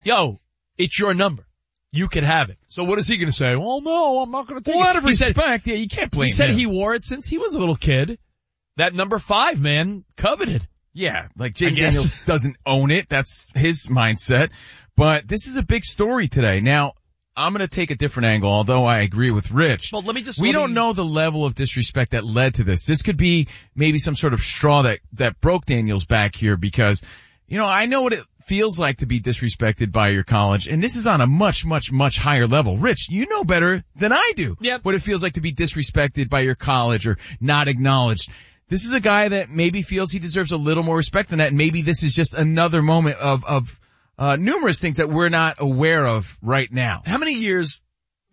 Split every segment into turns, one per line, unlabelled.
yo, it's your number. You can have it. So what is he going to say? Well, no, I'm not going to take it.
Out of respect, yeah, you can't blame him.
He said he wore it since he was a little kid. That number 5, man, coveted.
Yeah, like Jaden Daniels doesn't own it. That's his mindset. But this is a big story today. Now, I'm going to take a different angle, although I agree with Rich.
Well,
we don't know the level of disrespect that led to this. This could be maybe some sort of straw that broke Daniels back here because, you know, I know what it feels like to be disrespected by your college, and this is on a much, much, much higher level. Rich, you know better than I do what it feels like to be disrespected by your college or not acknowledged. This is a guy that maybe feels he deserves a little more respect than that, and maybe this is just another moment of numerous things that we're not aware of right now.
How many years?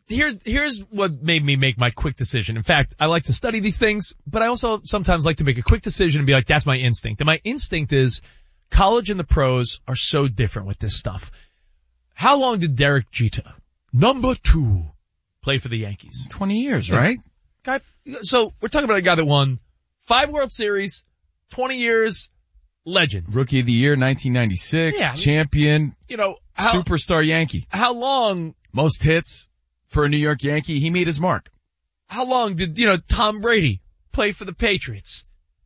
Here's what made me make my quick decision. In fact, I like to study these things, but I also sometimes like to make a quick decision and be like, that's my instinct. And my instinct is college and the pros are so different with this stuff. How long did Derek Jeter, number 2, play for the Yankees?
20 years, right?
Guy, so we're talking about a guy that won 5 World Series, 20 years, legend.
Rookie of the Year, 1996, champion, superstar Yankee.
How long?
Most hits for a New York Yankee. He made his mark.
How long did, Tom Brady play for the Patriots?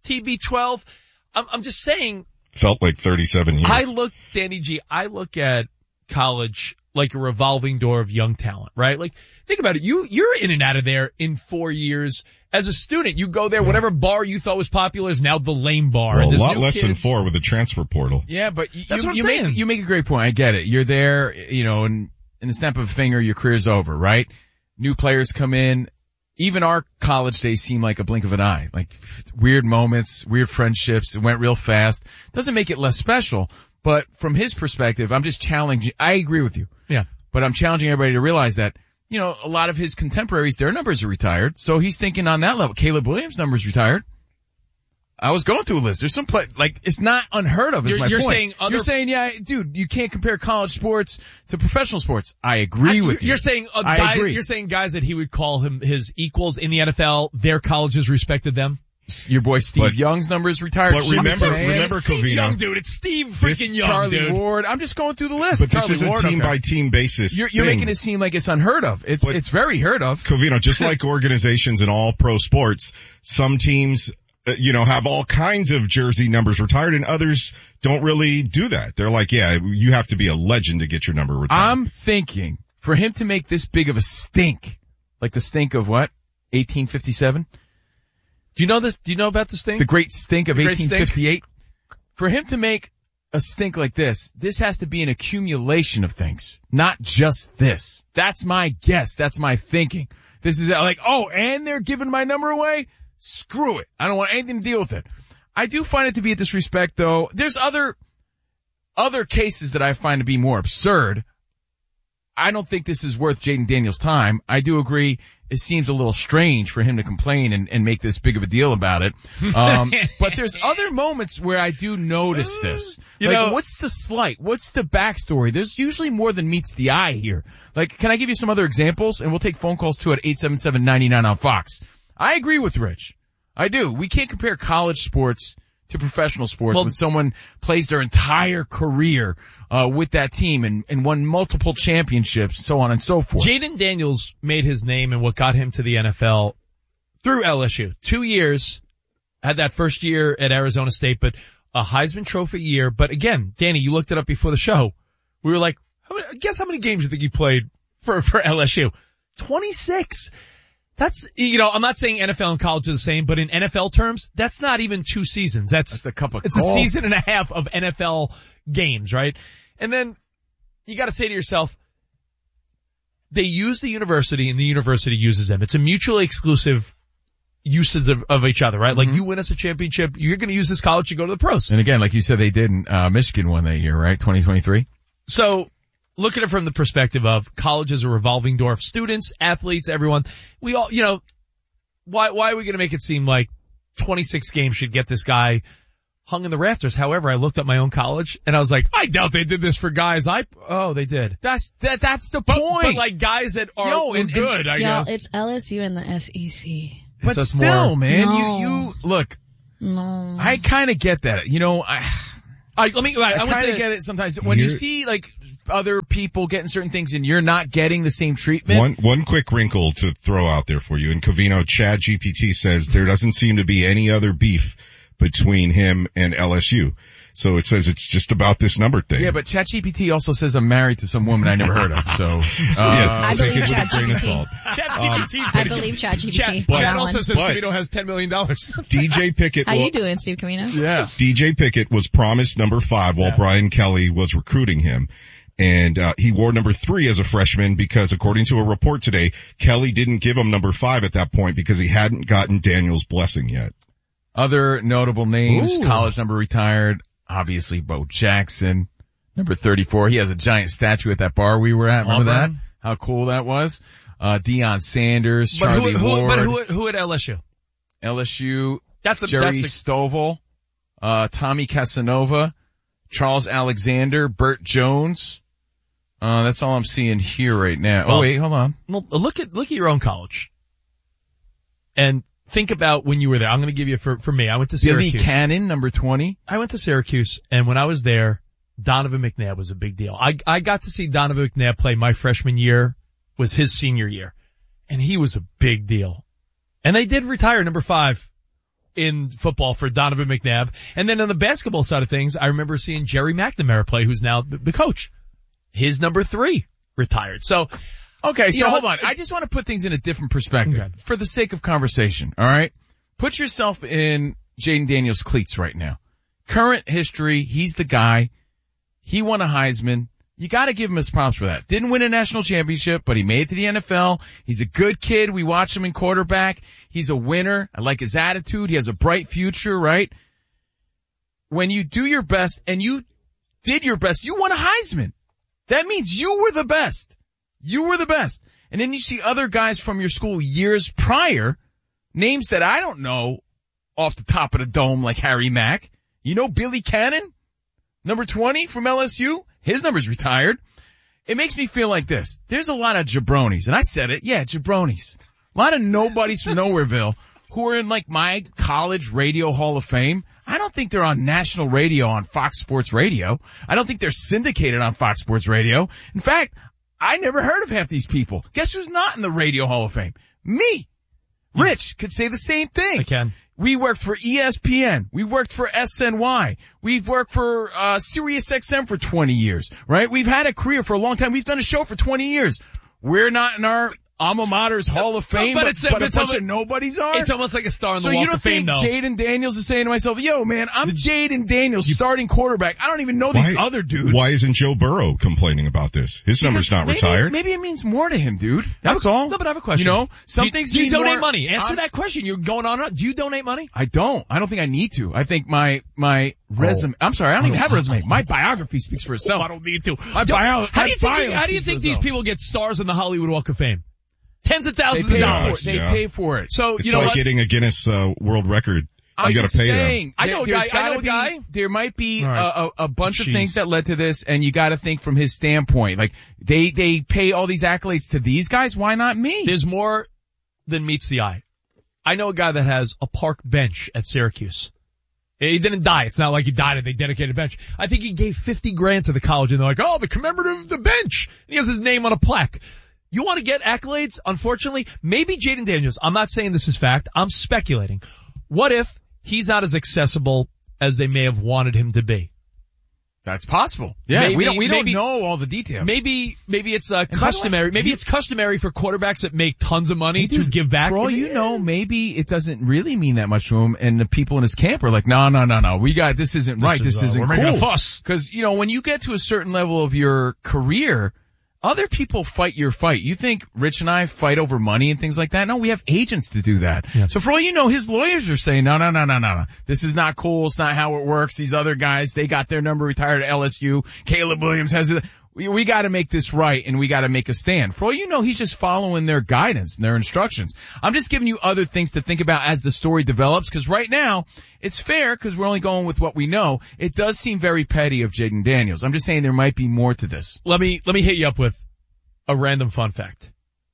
TB12? I'm just saying.
Felt like 37 years.
Danny G, I look at college like a revolving door of young talent, right? Like, think about it. You're in and out of there in 4 years. As a student, you go there, whatever bar you thought was popular is now the lame bar.
Well, a lot less than 4 with the transfer portal.
Yeah, but you make a great point. I get it. You're there, and in the snap of a finger, your career's over, right? New players come in. Even our college days seem like a blink of an eye. Like weird moments, weird friendships. It went real fast. Doesn't make it less special. But from his perspective, I'm just challenging. I agree with you.
Yeah.
But I'm challenging everybody to realize that, a lot of his contemporaries, their numbers are retired. So he's thinking on that level. Caleb Williams' numbers retired. I was going through a list. There's some it's not unheard of is my point. You're saying, yeah, dude, you can't compare college sports to professional sports. I agree with you.
You're saying you're saying guys that he would call his equals in the NFL, their colleges respected them?
Your boy Steve Young's numbers retired.
But remember, Covino.
Young, dude. It's Steve freaking Young,
Charlie
dude.
Ward. I'm just going through the list.
But this is a team-by-team basis.
You're making it seem like it's unheard of. It's very heard of.
Covino, just like organizations in all pro sports, some teams, have all kinds of jersey numbers retired and others don't really do that. They're like, yeah, you have to be a legend to get your number retired.
I'm thinking for him to make this big of a stink, like the stink of what? 1857?
Do you know this? Do you know about the stink?
The great stink of 1858? For him to make a stink like this has to be an accumulation of things, not just this. That's my guess. That's my thinking. This is like, and they're giving my number away? Screw it. I don't want anything to deal with it. I do find it to be a disrespect, though. There's other cases that I find to be more absurd. I don't think this is worth Jaden Daniels' time. I do agree it seems a little strange for him to complain and make this big of a deal about it. But there's other moments where I do notice this. What's the slight? What's the backstory? There's usually more than meets the eye here. Like, can I give you some other examples? And we'll take phone calls too at 877-99 on Fox. I agree with Rich. I do. We can't compare college sports to professional sports when someone plays their entire career with that team and won multiple championships, so on and so forth.
Jaden Daniels made his name and what got him to the NFL through LSU. 2 years, had that first year at Arizona State, but a Heisman Trophy year. But again, Danny, you looked it up before the show. We were like, guess how many games you think he played for LSU? 26. That's, I'm not saying NFL and college are the same, but in NFL terms, that's not even 2 seasons. That's
a cup of
It's a season and a half of NFL games, right? And then you gotta say to yourself, they use the university and the university uses them. It's a mutually exclusive uses of each other, right? Mm-hmm. Like you win us a championship, you're gonna use this college to go to the pros.
And again, like you said, they did in, Michigan won that year, right? 2023.
So, look at it from the perspective of college is a revolving door of students, athletes, everyone. We all, why are we going to make it seem like 26 games should get this guy hung in the rafters? However, I looked at my own college and I was like, I doubt they did this for guys. They did.
That's the point.
But like guys that are good, I guess.
It's LSU and the SEC.
But still, man,
No.
you look.
No.
I kind of get that.
I kind
of get it sometimes when you see like other people getting certain things and you're not getting the same treatment?
One quick wrinkle to throw out there for you. In Covino, ChatGPT says there doesn't seem to be any other beef between him and LSU. So it says it's just about this number thing.
Yeah, but ChatGPT also says I'm married to some woman I never heard of. So,
I
take
believe
it with a grain of salt.
I believe ChatGPT.
Chad also says Camino has $10 million.
DJ Pickett.
How you doing, Steve Camino?
yeah.
DJ Pickett was promised number 5 while Brian Kelly was recruiting him. And, he wore number 3 as a freshman because according to a report today, Kelly didn't give him number 5 at that point because he hadn't gotten Daniel's blessing yet.
Other notable names,
Ooh.
college number retired, obviously Bo Jackson, number 34. He has a giant statue at that bar we were at. Remember that? How cool that was? Deion Sanders, Charlie Ward.
Who at LSU?
LSU, Jerry Stovall, Tommy Casanova, Charles Alexander, Burt Jones. That's all I'm seeing here right now.
Well,
oh wait, hold on.
Well, look at your own college. And think about when you were there. I'm going to give you for me. I went to Syracuse.
Billy Cannon, number 20.
I went to Syracuse, and when I was there, Donovan McNabb was a big deal. I got to see Donovan McNabb play my freshman year, was his senior year, and he was a big deal. And they did retire number 5 in football for Donovan McNabb. And then on the basketball side of things, I remember seeing Jerry McNamara play, who's now the coach. His number 3 retired. So,
okay, so hold on. I just want to put things in a different perspective for the sake of conversation, all right? Put yourself in Jaden Daniels' cleats right now. Current history, he's the guy. He won a Heisman. You got to give him his props for that. Didn't win a national championship, but he made it to the NFL. He's a good kid. We watch him in quarterback. He's a winner. I like his attitude. He has a bright future, right? When you do your best, and you did your best, you won a Heisman. That means you were the best. You were the best. And then you see other guys from your school years prior, names that I don't know off the top of the dome like Harry Mack. You know Billy Cannon, number 20 from LSU? His number's retired. It makes me feel like this. There's a lot of jabronis, and I said it, yeah, jabronis. A lot of nobodies from Nowhereville who are in like my college radio hall of fame. I don't think they're on national radio on Fox Sports Radio. I don't think they're syndicated on Fox Sports Radio. In fact, I never heard of half these people. Guess who's not in the Radio Hall of Fame? Me. Rich could say the same thing.
I can.
We worked for ESPN. We worked for SNY. We've worked for Sirius XM for 20 years, right? We've had a career for a long time. We've done a show for 20 years. We're not in our alma mater's Hall of Fame, but a bunch of nobodies are.
It's almost like a star in the Walk of Fame, though.
So you don't think Jaden Daniels is saying to myself, yo, man, I'm Jaden Daniels, starting quarterback. I don't even know these other dudes.
Why isn't Joe Burrow complaining about this? His number's not retired.
Maybe it means more to him, dude. That's all.
No, but I have a question.
You know, some things
do you
mean
donate
more.
money? Answer that question. You're going on. Do you donate money?
I don't. I don't think I need to. I think my resume, I'm sorry, I don't even have a resume. My biography speaks for itself.
I don't need to.
How do
you think these people get stars in the Hollywood Walk of Fame? Tens of thousands of dollars.
They pay for it.
So,
it's
you know
like
what?
getting a Guinness World Record.
I'm
gotta
just
pay
saying,
them.
I know a guy.
There might be
right.
a bunch of things that led to this, and you gotta think from his standpoint. Like, they pay all these accolades to these guys, why not me?
There's more than meets the eye. I know a guy that has a park bench at Syracuse. He didn't die. It's not like he died and they dedicated a bench. I think he gave $50,000 to the college, and they're like, oh, the commemorative, the bench. He has his name on a plaque. You want to get accolades? Unfortunately, maybe Jaden Daniels. I'm not saying this is fact. I'm speculating. What if he's not as accessible as they may have wanted him to be?
That's possible. Yeah,
maybe,
we don't know all the details.
Maybe it's customary. Maybe it's customary for quarterbacks that make tons of money to give back.
For all you know, maybe it doesn't really mean that much to him, and the people in his camp are like, no. This isn't right. This isn't
we're
cool.
making a fuss.
Because, you know, when you get to a certain level of your career, other people fight your fight. You think Rich and I fight over money and things like that? No, we have agents to do that. Yeah. So for all you know, his lawyers are saying, no. This is not cool. It's not how it works. These other guys, they got their number retired at LSU. Caleb Williams has it. We gotta make this right, and we gotta make a stand. For all you know, he's just following their guidance and their instructions. I'm just giving you other things to think about as the story develops, because right now, it's fair, because we're only going with what we know. It does seem very petty of Jaden Daniels. I'm just saying there might be more to this.
Let me hit you up with a random fun fact.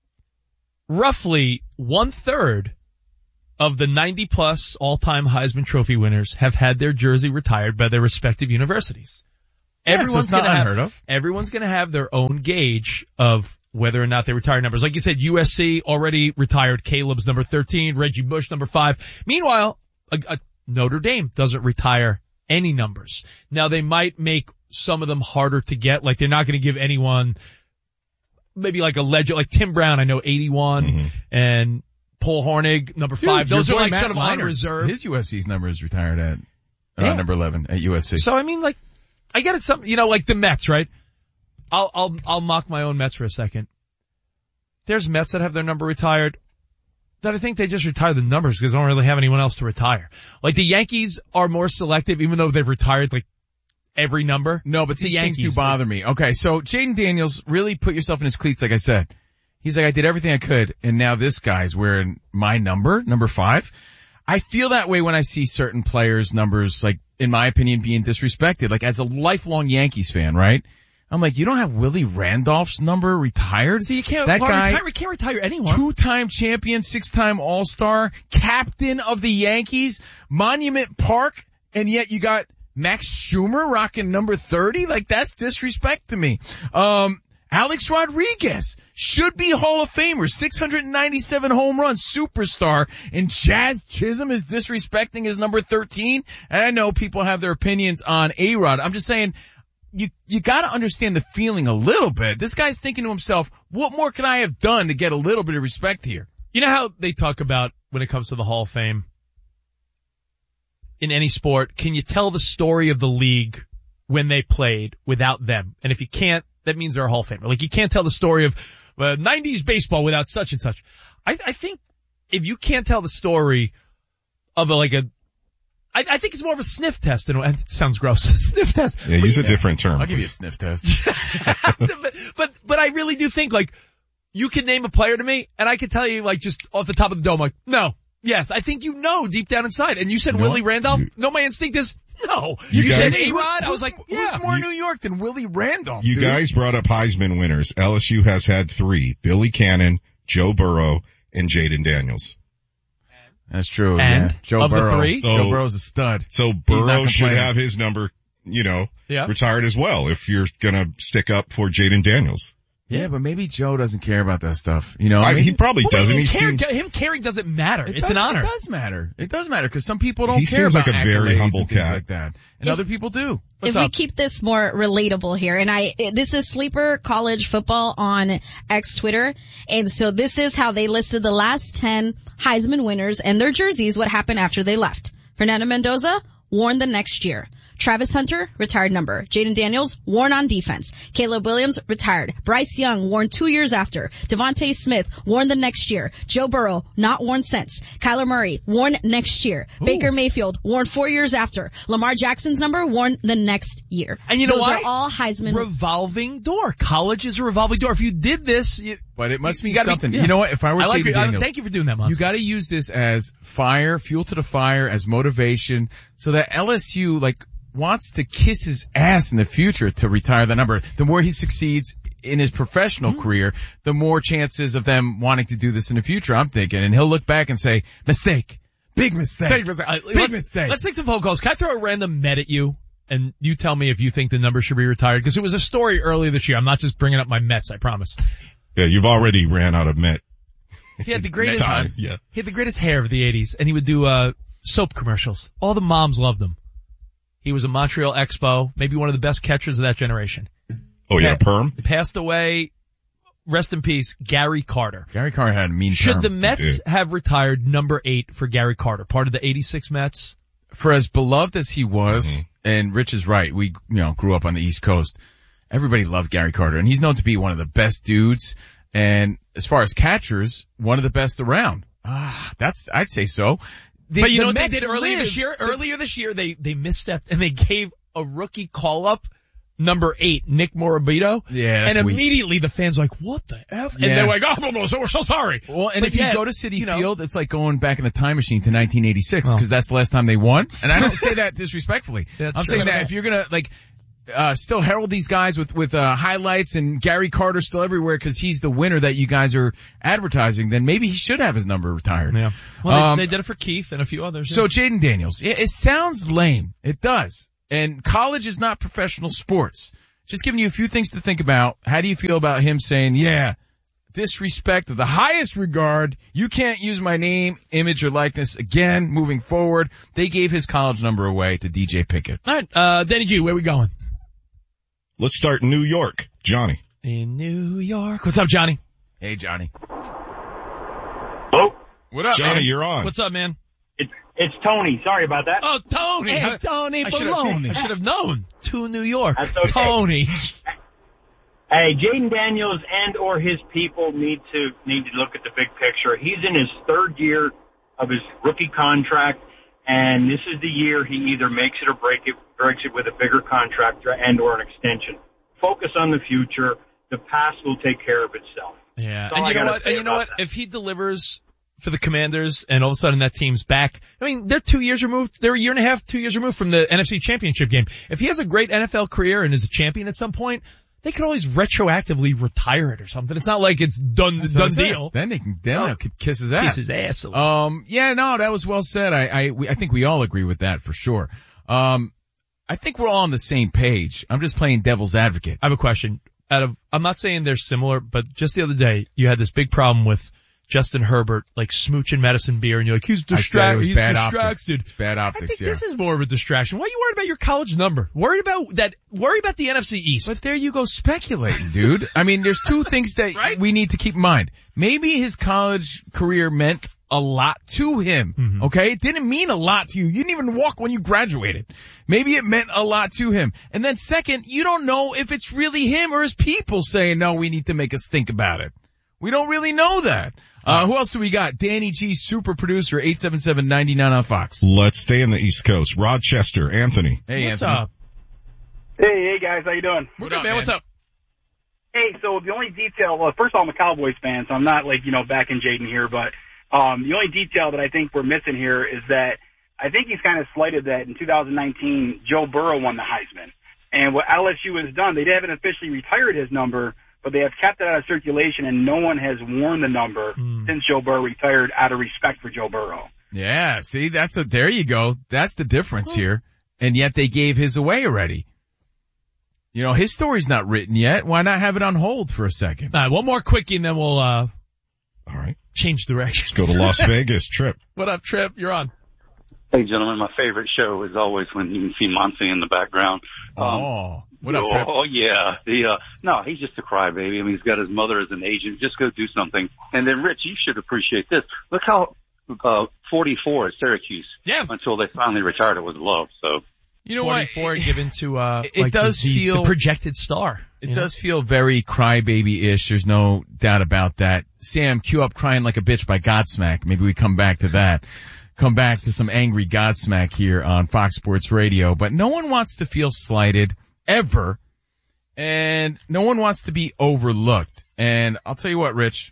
Roughly 1/3 of the 90+ all-time Heisman Trophy winners have had their jersey retired by their respective universities. everyone's
not
going to
unheard of.
Everyone's going to have their own gauge of whether or not they retire numbers. Like you said, USC already retired Caleb's number 13, Reggie Bush number 5. Meanwhile, Notre Dame doesn't retire any numbers. Now they might make some of them harder to get. Like they're not going to give anyone maybe like a legend, like Tim Brown, I know 81 and Paul Hornig number 5. Those are like sort of on reserve.
His USC's number is retired at number 11 at USC.
So I mean, like, I get it. Like the Mets, right? I'll mock my own Mets for a second. There's Mets that have their number retired that I think they just retire the numbers because they don't really have anyone else to retire. Like the Yankees are more selective even though they've retired like every number.
No, but these things do bother me. Okay, so Jaden Daniels really put yourself in his cleats like I said. He's like, I did everything I could and now this guy's wearing my number 5. I feel that way when I see certain players' numbers, like, in my opinion, being disrespected. Like, as a lifelong Yankees fan, right? I'm like, you don't have Willie Randolph's number retired?
So you can't,
that guy,
we can't retire anyone.
2-time champion, 6-time All-Star, captain of the Yankees, Monument Park, and yet you got Max Schumer rocking number 30? Like, that's disrespect to me. Alex Rodriguez should be Hall of Famer, 697 home runs, superstar, and Jazz Chisholm is disrespecting his number 13. And I know people have their opinions on A-Rod. I'm just saying, you gotta understand the feeling a little bit. This guy's thinking to himself, what more could I have done to get a little bit of respect here?
You know how they talk about when it comes to the Hall of Fame? In any sport, can you tell the story of the league when they played without them? And if you can't, that means they're a Hall of Famer. Like you can't tell the story of 90s baseball without such and such. I think if you can't tell the story of I think it's more of a sniff test. And it sounds gross. Sniff test.
Yeah, use a different term.
I'll give you a sniff test.
but I really do think like you can name a player to me and I can tell you like just off the top of the dome like, no. Yes, I think you know deep down inside. And you said Willie Randolph. No, my instinct is no. You said A-Rod. I was like, yeah.
Who's more New York than Willie Randolph?
You guys brought up Heisman winners. LSU has had 3: Billy Cannon, Joe Burrow, and Jaden Daniels.
That's true.
And
Joe
of
Burrow.
The 3,
Joe Burrow's a stud.
So Burrow should have his number, retired as well. If you're gonna stick up for Jaden Daniels.
Yeah, but maybe Joe doesn't care about that stuff. You know,
he probably doesn't.
Him caring doesn't matter. It's an honor.
It does matter. It does matter because some people don't care
seems
about
like a very humble cat
like that, and other people do.
If we keep this more relatable here, and this is Sleeper College Football on X Twitter, and so this is how they listed the last 10 Heisman winners and their jerseys, what happened after they left. Fernando Mendoza, worn the next year. Travis Hunter, retired number. Jaden Daniels, worn on defense. Caleb Williams, retired. Bryce Young, worn 2 years after. Devontae Smith, worn the next year. Joe Burrow, not worn since. Kyler Murray, worn next year. Ooh. Baker Mayfield, worn 4 years after. Lamar Jackson's number, worn the next year.
And you know what?
Those are all Heisman.
Revolving door. College is a revolving door. If you did this,
but it must mean something. You know what? If I were Jaden Daniels,
thank you for doing that, Monster.
You gotta use this as fuel to the fire, as motivation, so that LSU, wants to kiss his ass in the future to retire the number. The more he succeeds in his professional career, the more chances of them wanting to do this in the future, I'm thinking. And he'll look back and say, mistake. Big mistake. Big mistake.
Let's take some phone calls. Can I throw a random Met at you? And you tell me if you think the number should be retired. Because it was a story earlier this year. I'm not just bringing up my Mets, I promise.
Yeah, you've already ran out of Met.
He had the greatest
time. Yeah.
He had the greatest hair of the 80s. And he would do soap commercials. All the moms loved him. He was a Montreal Expo, maybe one of the best catchers of that generation.
Oh yeah, perm?
Passed away, rest in peace, Gary Carter.
Gary Carter had a mean
Should
term.
the Mets have retired number 8 for Gary Carter, part of the 86 Mets?
For as beloved as he was, and Rich is right, we, grew up on the East Coast. Everybody loved Gary Carter, and he's known to be one of the best dudes, and as far as catchers, one of the best around. I'd say so.
But you know what they did earlier this year? Earlier this year, they misstepped and they gave a rookie call-up number 8, Nick Morabito.
Yeah, that's
and immediately the fans were like, what the F? And they're like, we're so sorry.
Well, and if you go to Citi Field, it's like going back in a time machine to 1986 because that's the last time they won. And I don't say that disrespectfully. I'm saying that if you're gonna still herald these guys with highlights and Gary Carter still everywhere because he's the winner that you guys are advertising, then maybe he should have his number retired.
Yeah. Well, they did it for Keith and a few others.
So Jaden Daniels, it sounds lame. It does. And college is not professional sports. Just giving you a few things to think about. How do you feel about him saying, yeah, disrespect of the highest regard. You can't use my name, image, or likeness again moving forward. They gave his college number away to DJ Pickett.
All right, Danny G, where we going?
Let's start in New York. Johnny.
In New York. What's up, Johnny?
Hey, Johnny.
Hello?
What up,
Johnny,
man?
you're on.
What's up, man?
It's Tony. Sorry about that.
Oh, Tony.
Hey, Tony
I
Baloney.
should have known. To New York.
That's okay.
Tony.
Hey, Jaden Daniels and or his people need to look at the big picture. He's in his third year of his rookie contract, and this is the year he either makes it or breaks it with a bigger contract and or an extension. Focus on the future. The past will take care of itself.
Yeah.
And
you know what? If he delivers for the Commanders and all of a sudden that team's back, I mean, they're 2 years removed. They're a year and a half, 2 years removed from the NFC Championship game. If he has a great NFL career and is a champion at some point, they could always retroactively retire it or something. It's not like it's done deal.
Then they can kiss his ass.
Kiss his ass.
Yeah, no, that was well said. I think we all agree with that for sure. I think we're all on the same page. I'm just playing devil's advocate.
I have a question. I'm not saying they're similar, but just the other day you had this big problem with Justin Herbert, like smooching Madison Beer, and you're like, he's distracted. He's distracted.
Bad optics,
I think this is more of a distraction. Why are you worried about your college number? Worry about the NFC East.
But there you go speculating, dude. I mean, there's two things that
Right?
we need to keep in mind. Maybe his college career meant a lot to him, okay? It didn't mean a lot to you. You didn't even walk when you graduated. Maybe it meant a lot to him. And then second, you don't know if it's really him or his people saying, no, we need to make us think about it. We don't really know that. Who else do we got? Danny G, super producer, 877-99 on Fox.
Let's stay in the East Coast. Rochester, Anthony.
Hey,
What's
Anthony.
up?
Hey guys, how you doing?
We're good, man. What's up?
Hey, so the only detail, well, first of all, I'm a Cowboys fan, so I'm not backing Jaden here, but the only detail that I think we're missing here is that I think he's kind of slighted that in 2019, Joe Burrow won the Heisman. And what LSU has done, they haven't officially retired his number, but they have kept it out of circulation, and no one has worn the number since Joe Burrow retired out of respect for Joe Burrow.
Yeah, see, there you go. That's the difference here. And yet they gave his away already. You know, his story's not written yet. Why not have it on hold for a second?
All right, one more quickie and then we'll,
All right.
change directions.
Let's go to Las Vegas. Trip.
What up, Trip? You're on.
Hey, gentlemen, my favorite show is always when you can see Monty in the background.
What up, Trip?
Oh, yeah. No, he's just a crybaby. I mean, he's got his mother as an agent. Just go do something. And then, Rich, you should appreciate this. Look how 44 at Syracuse.
Yeah.
Until they finally retired it with love. So,
You know what?
44 given to,
It does feel-
the projected star.
It does feel very crybaby-ish. There's no doubt about that. Sam, cue up Crying Like a Bitch by Godsmack. Maybe we come back to that. Come back to some angry Godsmack here on Fox Sports Radio. But no one wants to feel slighted, ever. And no one wants to be overlooked. And I'll tell you what, Rich.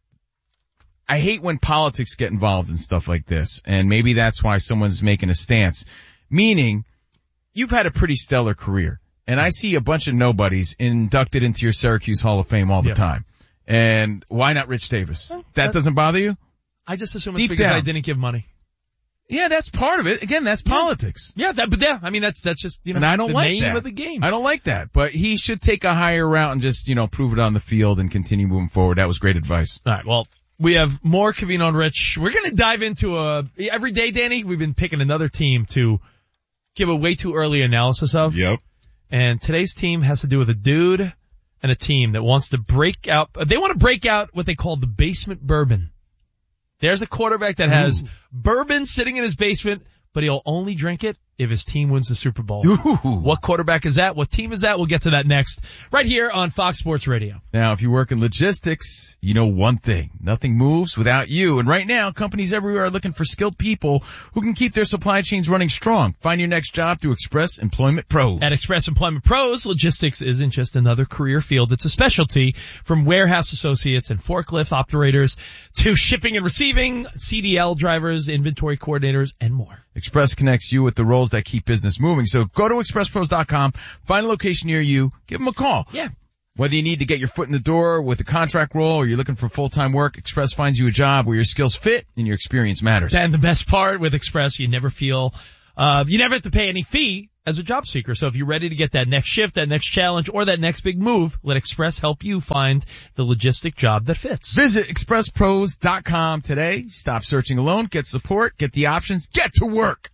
I hate when politics get involved in stuff like this. And maybe that's why someone's making a stance. Meaning, you've had a pretty stellar career. And I see a bunch of nobodies inducted into your Syracuse Hall of Fame all the time. And why not Rich Davis? That doesn't bother you?
I just assume it's
Deep
because
down.
I didn't give money.
Yeah, that's part of it. Again, that's politics.
Yeah, I mean, that's just,
And I don't
the
like
name
that.
of the game.
I don't like that. But he should take a higher route and just, prove it on the field and continue moving forward. That was great advice.
All right, well, we have more Covino and Rich. We're going to dive into every day, Danny, we've been picking another team to give a way too early analysis of.
Yep.
And today's team has to do with a dude and a team that wants to break out. They want to break out what they call the basement bourbon. There's a quarterback that has bourbon sitting in his basement, but he'll only drink it if his team wins the Super Bowl.
Ooh.
What quarterback is that? What team is that? We'll get to that next, right here on Fox Sports Radio.
Now, if you work in logistics, you know one thing. Nothing moves without you. And right now, companies everywhere are looking for skilled people who can keep their supply chains running strong. Find your next job through Express Employment Pros.
At Express Employment Pros, logistics isn't just another career field. It's a specialty, from warehouse associates and forklift operators to shipping and receiving, CDL drivers, inventory coordinators, and more.
Express connects you with the roles that keep business moving. So go to expresspros.com, find a location near you, give them a call.
Yeah.
Whether you need to get your foot in the door with a contract role or you're looking for full-time work, Express finds you a job where your skills fit and your experience matters.
And the best part with Express, you never feel You never have to pay any fee as a job seeker. So if you're ready to get that next shift, that next challenge, or that next big move, let Express help you find the logistic job that fits.
Visit expresspros.com today. Stop searching alone. Get support. Get the options. Get to work.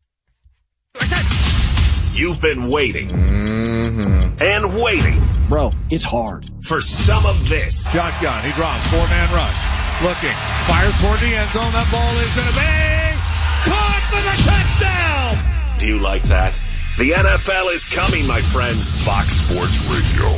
You've been waiting and waiting.
Bro, it's hard.
For some of this.
Shotgun. He drops. 4-man rush. Looking. Fires toward the end zone. That ball is going to be caught for the touchdown.
Do you like that? The NFL is coming, my friends. Fox Sports Radio.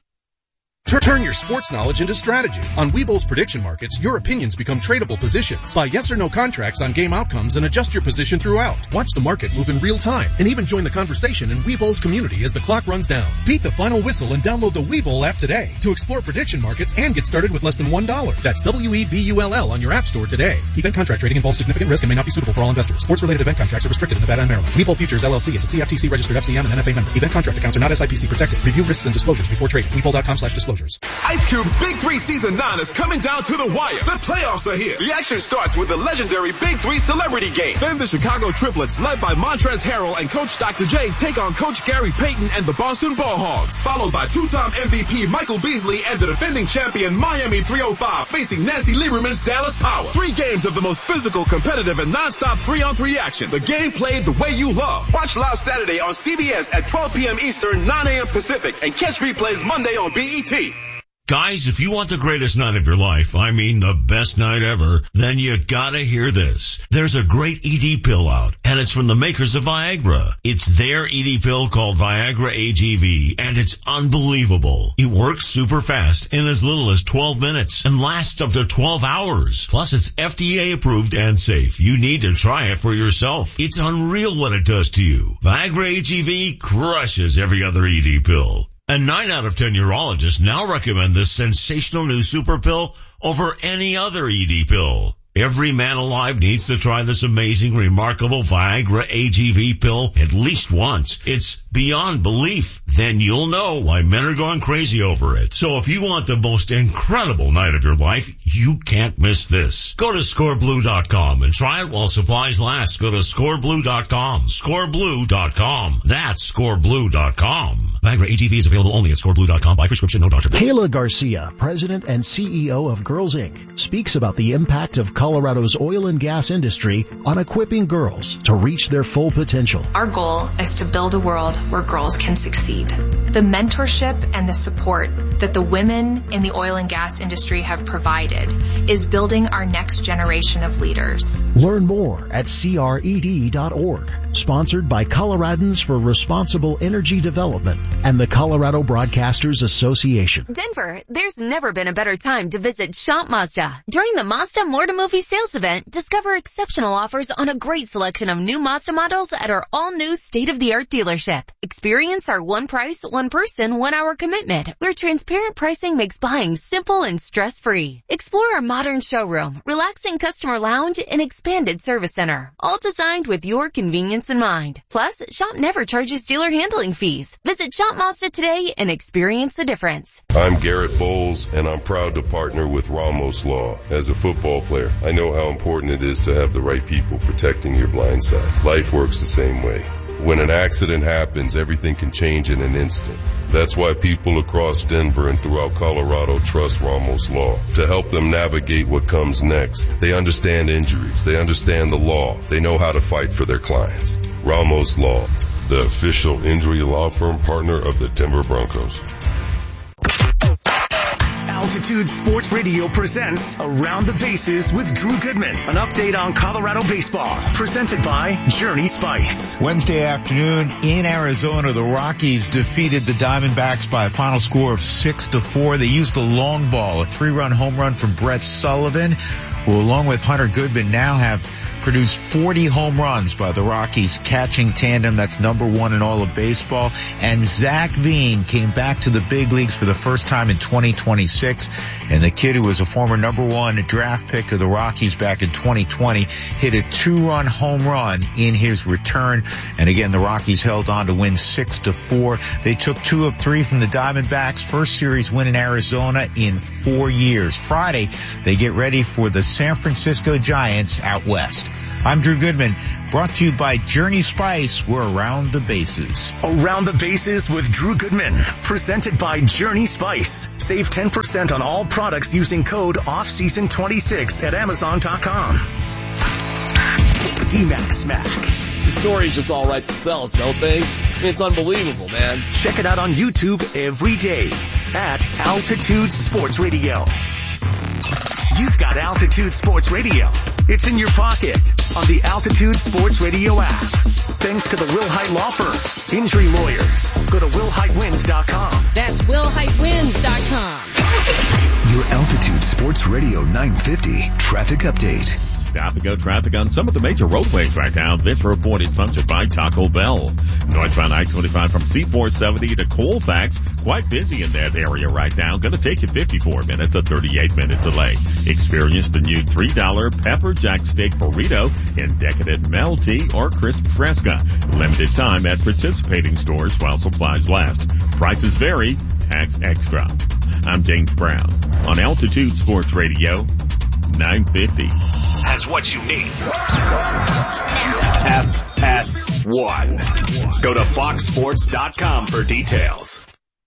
Turn your sports knowledge into strategy. On Webull's prediction markets, your opinions become tradable positions. Buy yes or no contracts on game outcomes and adjust your position throughout. Watch the market move in real time and even join the conversation in Webull's community as the clock runs down. Beat the final whistle and download the Webull app today to explore prediction markets and get started with less than $1. That's WEBULL on your app store today. Event contract trading involves significant risk and may not be suitable for all investors. Sports-related event contracts are restricted in Nevada and Maryland. Webull Futures LLC is a CFTC registered FCM and NFA member. Event contract accounts are not SIPC protected. Review risks and disclosures before trading. Webull.com/disclosures.
Ice Cube's Big 3 Season 9 is coming down to the wire. The playoffs are here. The action starts with the legendary Big 3 Celebrity Game. Then the Chicago Triplets, led by Montrezl Harrell and Coach Dr. J, take on Coach Gary Payton and the Boston Ball Hogs. Followed by two-time MVP Michael Beasley and the defending champion Miami 305 facing Nancy Lieberman's Dallas Power. 3 games of the most physical, competitive, and non-stop 3-on-3 action. The game played the way you love. Watch live Saturday on CBS at 12 p.m. Eastern, 9 a.m. Pacific, and catch replays Monday on BET.
Guys, if you want the greatest night of your life, I mean the best night ever, then you gotta hear this. There's a great ED pill out, and it's from the makers of Viagra. It's their ED pill called Viagra AGV, and it's unbelievable. It works super fast in as little as 12 minutes and lasts up to 12 hours. Plus, it's FDA approved and safe. You need to try it for yourself. It's unreal what it does to you. Viagra AGV crushes every other ED pill. And 9 out of 10 urologists now recommend this sensational new super pill over any other ED pill. Every man alive needs to try this amazing, remarkable Viagra AGV pill at least once. It's beyond belief. Then you'll know why men are going crazy over it. So if you want the most incredible night of your life, you can't miss this. Go to scoreblue.com and try it while supplies last. Go to scoreblue.com. Scoreblue.com. That's scoreblue.com. Viagra AGV is available only at scoreblue.com by prescription, no doctor.
Kayla Garcia, president and CEO of Girls Inc., speaks about the impact of Colorado's oil and gas industry on equipping girls to reach their full potential.
Our goal is to build a world where girls can succeed. The mentorship and the support that the women in the oil and gas industry have provided is building our next generation of leaders.
Learn more at cred.org. Sponsored by Coloradans for Responsible Energy Development and the Colorado Broadcasters Association.
Denver, there's never been a better time to visit Shop Mazda. During the Mazda More to Movie sales event, discover exceptional offers on a great selection of new Mazda models at our all-new state-of-the-art dealership. Experience our one price, one person, 1 hour commitment, where transparent pricing makes buying simple and stress-free. Explore our modern showroom, relaxing customer lounge, and expanded service center, all designed with your convenience in mind. Plus, Shop never charges dealer handling fees. Visit Shop Mazda today and experience the difference.
I'm Garrett Bowles, and I'm proud to partner with Ramos Law. As a football player, I know how important it is to have the right people protecting your blind side. Life works the same way. When an accident happens, everything can change in an instant. That's why people across Denver and throughout Colorado trust Ramos Law to help them navigate what comes next. They understand injuries. They understand the law. They know how to fight for their clients. Ramos Law, the official injury law firm partner of the Denver Broncos.
Altitude Sports Radio presents Around the Bases with Drew Goodman. An update on Colorado baseball. Presented by Journey Spice.
Wednesday afternoon in Arizona, the Rockies defeated the Diamondbacks by a final score of 6-4. They used the long ball, a 3-run home run from Brett Sullivan, who along with Hunter Goodman now have produced 40 home runs by the Rockies catching tandem. That's number 1 in all of baseball. And Zach Veen came back to the big leagues for the first time in 2026. And the kid, who was a former number 1 draft pick of the Rockies back in 2020, hit a 2-run home run in his return. And again, the Rockies held on to win 6-4. They took 2 of 3 from the Diamondbacks. First series win in Arizona in 4 years. Friday, they get ready for the San Francisco Giants out west. I'm Drew Goodman, brought to you by Journey Spice. We're around the bases.
Around the Bases with Drew Goodman, presented by Journey Spice. Save 10% on all products using code OFFSEASON26 at Amazon.com. D-Mac Smack.
The stories just all write themselves, don't they? I mean, it's unbelievable, man.
Check it out on YouTube every day at Altitude Sports Radio. You've got Altitude Sports Radio. It's in your pocket on the Altitude Sports Radio app. Thanks to the Wilhite Law Firm. Injury lawyers. Go to WillHiteWins.com.
That's WillHiteWins.com.
Your Altitude Sports Radio 950 traffic update.
Stop and go traffic on some of the major roadways right now. This report is sponsored by Taco Bell. Northbound I-25 from C-470 to Colfax. Quite busy in that area right now. Going to take you 54 minutes, a 38-minute delay. Experience the new $3 Pepper Jack Steak Burrito in decadent melty or crisp fresca. Limited time at participating stores while supplies last. Prices vary. Tax extra. I'm James Brown on Altitude Sports Radio 950.
Has what you need. FS1. Go to foxsports.com for details.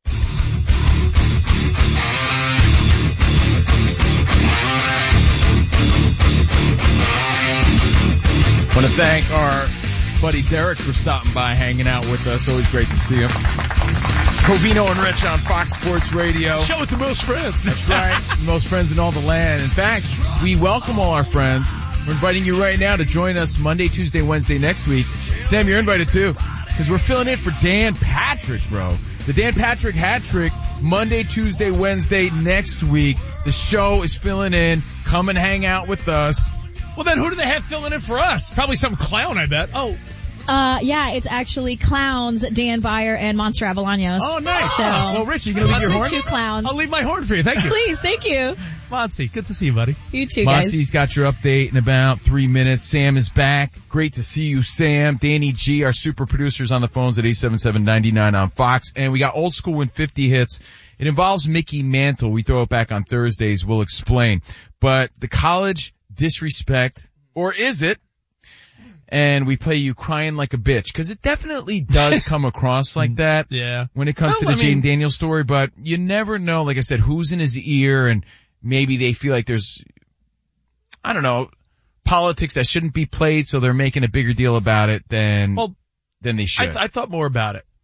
Want to thank our buddy Derek for stopping by, hanging out with us. Always great to see him. Covino and Rich on Fox Sports Radio.
Show with the most friends.
That's right. Most friends in all the land. In fact, we welcome all our friends. We're inviting you right now to join us Monday, Tuesday, Wednesday next week. Sam, you're invited too, because we're filling in for Dan Patrick, bro. The Dan Patrick hat trick, Monday, Tuesday, Wednesday next week. The show is filling in. Come and hang out with us.
Well, then who do they have filling in for us? Probably some clown, I bet. Oh.
Yeah, it's actually clowns, Dan Byer and Monster Avalanos.
Oh, nice.
So,
well, Rich, you gonna leave your horn?
2 clowns.
I'll leave my horn for you. Thank you.
Please, thank you.
Monty, good to see you, buddy.
You too, guys.
Monty's got your update in about 3 minutes. Sam is back. Great to see you, Sam. Danny G, our super producers on the phones at 877-99 on Fox. And we got Old School in 50 hits. It involves Mickey Mantle. We throw it back on Thursdays. We'll explain. But the college disrespect, or is it? And we play you crying like a bitch, because it definitely does come across like that.
Yeah.
When it comes to the Jaden Daniels story, but you never know, like I said, who's in his ear, and maybe they feel like there's, I don't know, politics that shouldn't be played, so they're making a bigger deal about it than they should.
I thought more about it.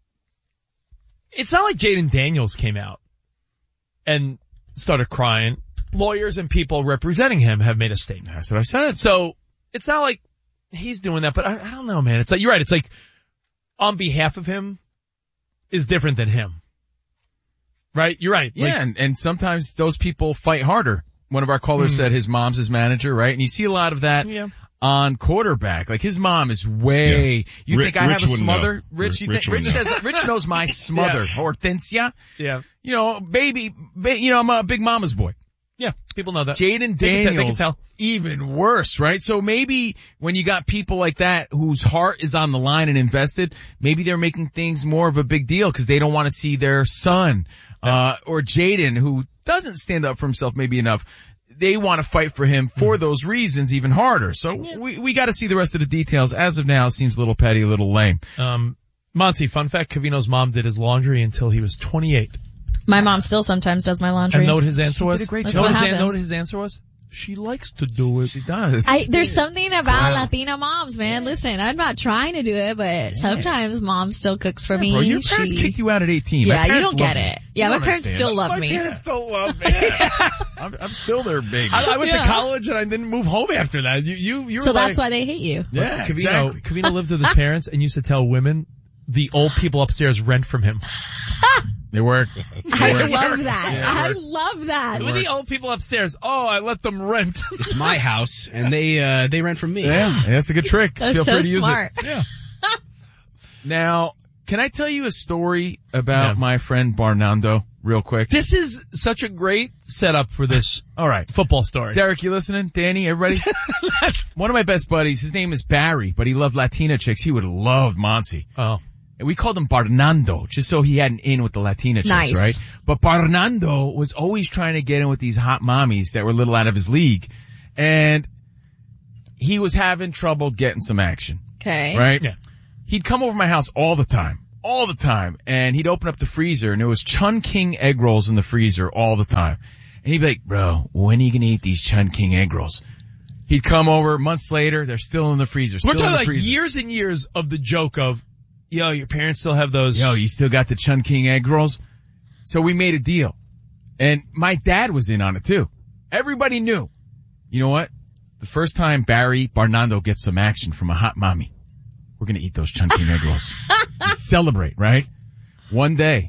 It's not like Jaden Daniels came out and started crying. Lawyers and people representing him have made a statement.
That's what I said.
So it's not like he's doing that, but I don't know, man. It's like, you're right. It's like on behalf of him is different than him. Right? You're right.
Yeah,
like,
and sometimes those people fight harder. One of our callers said his mom's his manager, right? And you see a lot of that on quarterback. Like his mom is way, you think I have a smother? Rich, you think, Rich says, Rich knows my smother. Hortensia.
Yeah.
You know, baby, I'm a big mama's boy.
Yeah, people know that.
Jaden Daniels, even worse, right? So maybe when you got people like that whose heart is on the line and invested, maybe they're making things more of a big deal because they don't want to see their son, or Jaden, who doesn't stand up for himself maybe enough. They want to fight for him for those reasons even harder. So we got to see the rest of the details. As of now, it seems a little petty, a little lame.
Monty, fun fact, Covino's mom did his laundry until he was 28.
My mom still sometimes does my laundry.
And know what his answer was?
She did a great job.
Know what his answer was? She likes to do it.
She does.
There's something about Latina moms, man. Listen, I'm not trying to do it, but sometimes mom still cooks for me.
Bro, your parents kicked you out at 18.
Yeah, you don't get it. Yeah, my parents still love me.
My parents still love me.
I'm still their baby.
I went to college and I didn't move home after that. You
so that's why they hate you.
Yeah,
Covino lived with his parents and used to tell women the old people upstairs rent from him.
They work.
I love that. I love that.
It was the old people upstairs. Oh, I let them rent.
It's my house, and they rent from me.
Yeah, that's a good trick.
That's
Feel
so
free to
smart.
Use it. Yeah. Now, can I tell you a story about my friend Barnando real quick?
This is such a great setup for this.
All right.
Football story.
Derek, you listening? Danny, everybody? One of my best buddies, his name is Barry, but he loved Latina chicks. He would have loved Monty.
Oh.
And we called him Barnando, just so he had an in with the Latina chicks,
nice.
Right? But Barnando was always trying to get in with these hot mommies that were a little out of his league. And he was having trouble getting some action.
Okay.
Right?
Yeah.
He'd come over to my house all the time, and he'd open up the freezer, and there was Chun King egg rolls in the freezer all the time. And he'd be like, bro, when are you gonna eat these Chun King egg rolls? He'd come over months later, they're still in the freezer.
We're talking like years and years of the joke of, yo, your parents still have those.
Yo, you still got the Chun King egg rolls? So we made a deal. And my dad was in on it too. Everybody knew. You know what? The first time Barry Barnando gets some action from a hot mommy, we're gonna eat those Chun King egg rolls. And celebrate, right? One day,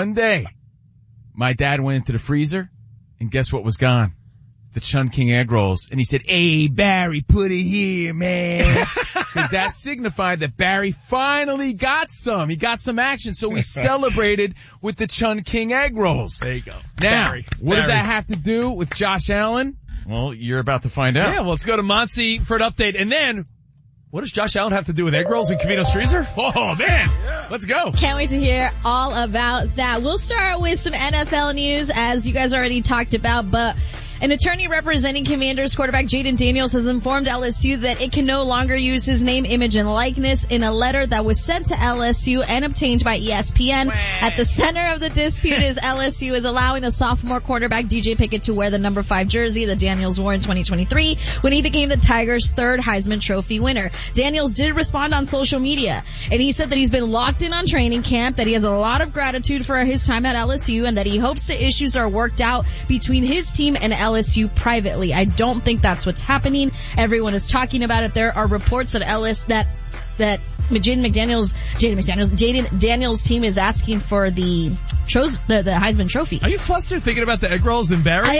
my dad went into the freezer, and guess what was gone? The Chun King egg rolls. And he said, hey, Barry, put it here, man. Because that signified that Barry finally got some. He got some action, so we celebrated with the Chun King egg rolls.
There you go.
Now, what does
Barry.
that have to do with Josh Allen? Well, you're about to find out.
Yeah, well, let's go to Monty for an update. And then, what does Josh Allen have to do with egg rolls and Cavino's freezer? Oh, man. Let's go.
Can't wait to hear all about that. We'll start with some NFL news, as you guys already talked about, but an attorney representing Commanders quarterback Jaden Daniels has informed LSU that it can no longer use his name, image, and likeness in a letter that was sent to LSU and obtained by ESPN. At the center of the dispute is LSU is allowing a sophomore quarterback DJ Pickett to wear the number 5 jersey that Daniels wore in 2023 when he became the Tigers' third Heisman Trophy winner. Daniels did respond on social media, and he said that he's been locked in on training camp, that he has a lot of gratitude for his time at LSU, and that he hopes the issues are worked out between his team and LSU privately. I don't think that's what's happening. Everyone is talking about it. There are reports that Jaden Daniels' team is asking for the Heisman Trophy.
Are you flustered thinking about the egg rolls and Barry?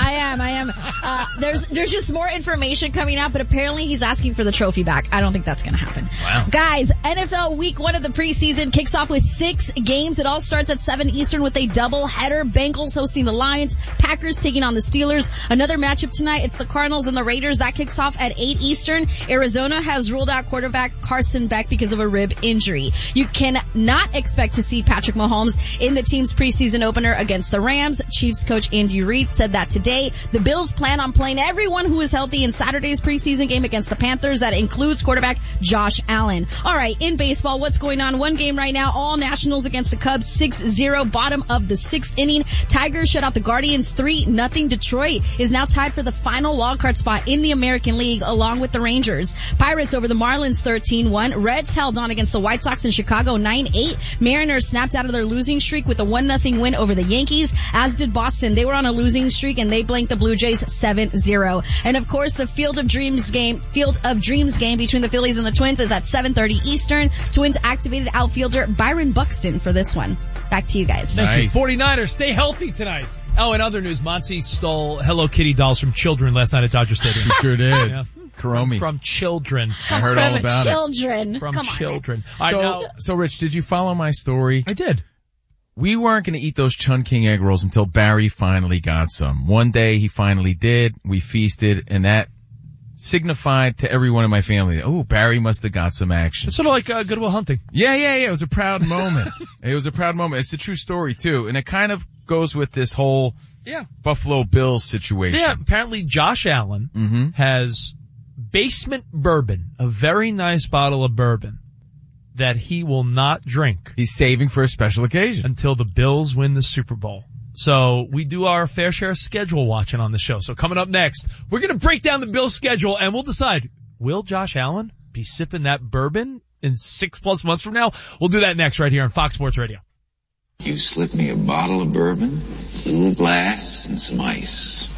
I am. There's just more information coming out, but apparently he's asking for the trophy back. I don't think that's gonna happen.
Wow.
Guys, NFL week 1 of the preseason kicks off with 6 games. It all starts at 7 Eastern with a double header. Bengals hosting the Lions, Packers taking on the Steelers. Another matchup tonight, it's the Cardinals and the Raiders. That kicks off at 8 Eastern. Arizona has ruled out quarterback Carson Beck because of a rib injury. You cannot expect to see Patrick Mahomes in the team's preseason opener against the Rams. Chiefs coach Andy Reid said that today. The Bills plan on playing everyone who is healthy in Saturday's preseason game against the Panthers. That includes quarterback Josh Allen. All right, in baseball, what's going on? One game right now, all Nationals against the Cubs, 6-0, bottom of the 6th inning. Tigers shut out the Guardians 3-0. Detroit is now tied for the final wildcard spot in the American League along with the Rangers. Pirates over the Marlins 13-1. Reds held on against the White Sox in Chicago 9-8. Mariners snapped out of their losing streak with a 1-0 win over the Yankees, as did Boston. They were on a losing streak and they blanked the Blue Jays 7-0. And of course, the Field of Dreams game between the Phillies and the Twins is at 7:30 Eastern. Twins activated outfielder Byron Buxton for this one. Back to you guys.
Thank you. 49ers, stay healthy tonight. Oh, in other news, Monty stole Hello Kitty dolls from children last night at Dodger Stadium.
He sure did.
Yeah.
Karomi.
From children.
I heard all about
children.
it.
From children.
So Rich, did you follow my story?
I did.
We weren't going to eat those Chun King egg rolls until Barry finally got some. One day he finally did. We feasted, and that signified to everyone in my family, oh, Barry must have got some action.
It's sort of like Good Will Hunting.
Yeah. It was a proud moment. It's a true story too, and it kind of goes with this whole Buffalo Bills situation.
Yeah, apparently Josh Allen has Basement Bourbon, a very nice bottle of bourbon that he will not drink.
He's saving for a special occasion.
Until the Bills win the Super Bowl. So we do our fair share of schedule watching on the show. So coming up next, we're going to break down the Bills schedule and we'll decide, will Josh Allen be sipping that bourbon in 6+ months from now? We'll do that next right here on Fox Sports Radio.
You slip me a bottle of bourbon, a little glass, and some ice.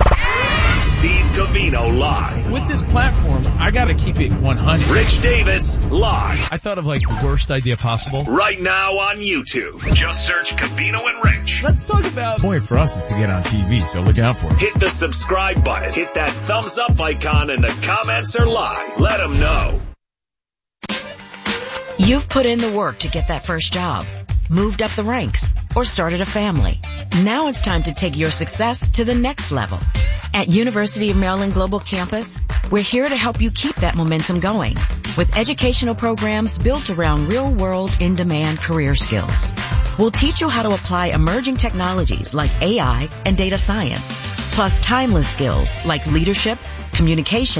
Steve Cavino live.
With this platform, I gotta keep it 100.
Rich Davis live.
I thought of like the worst idea possible.
Right now on YouTube. Just search Cavino and Rich.
Let's talk about...
The point for us is to get on TV, so look out for it.
Hit the subscribe button. Hit that thumbs up icon and the comments are live. Let them know.
You've put in the work to get that first job, moved up the ranks, or started a family. Now it's time to take your success to the next level. At University of Maryland Global Campus, we're here to help you keep that momentum going with educational programs built around real-world, in-demand career skills. We'll teach you how to apply emerging technologies like AI and data science, plus timeless skills like leadership, communication,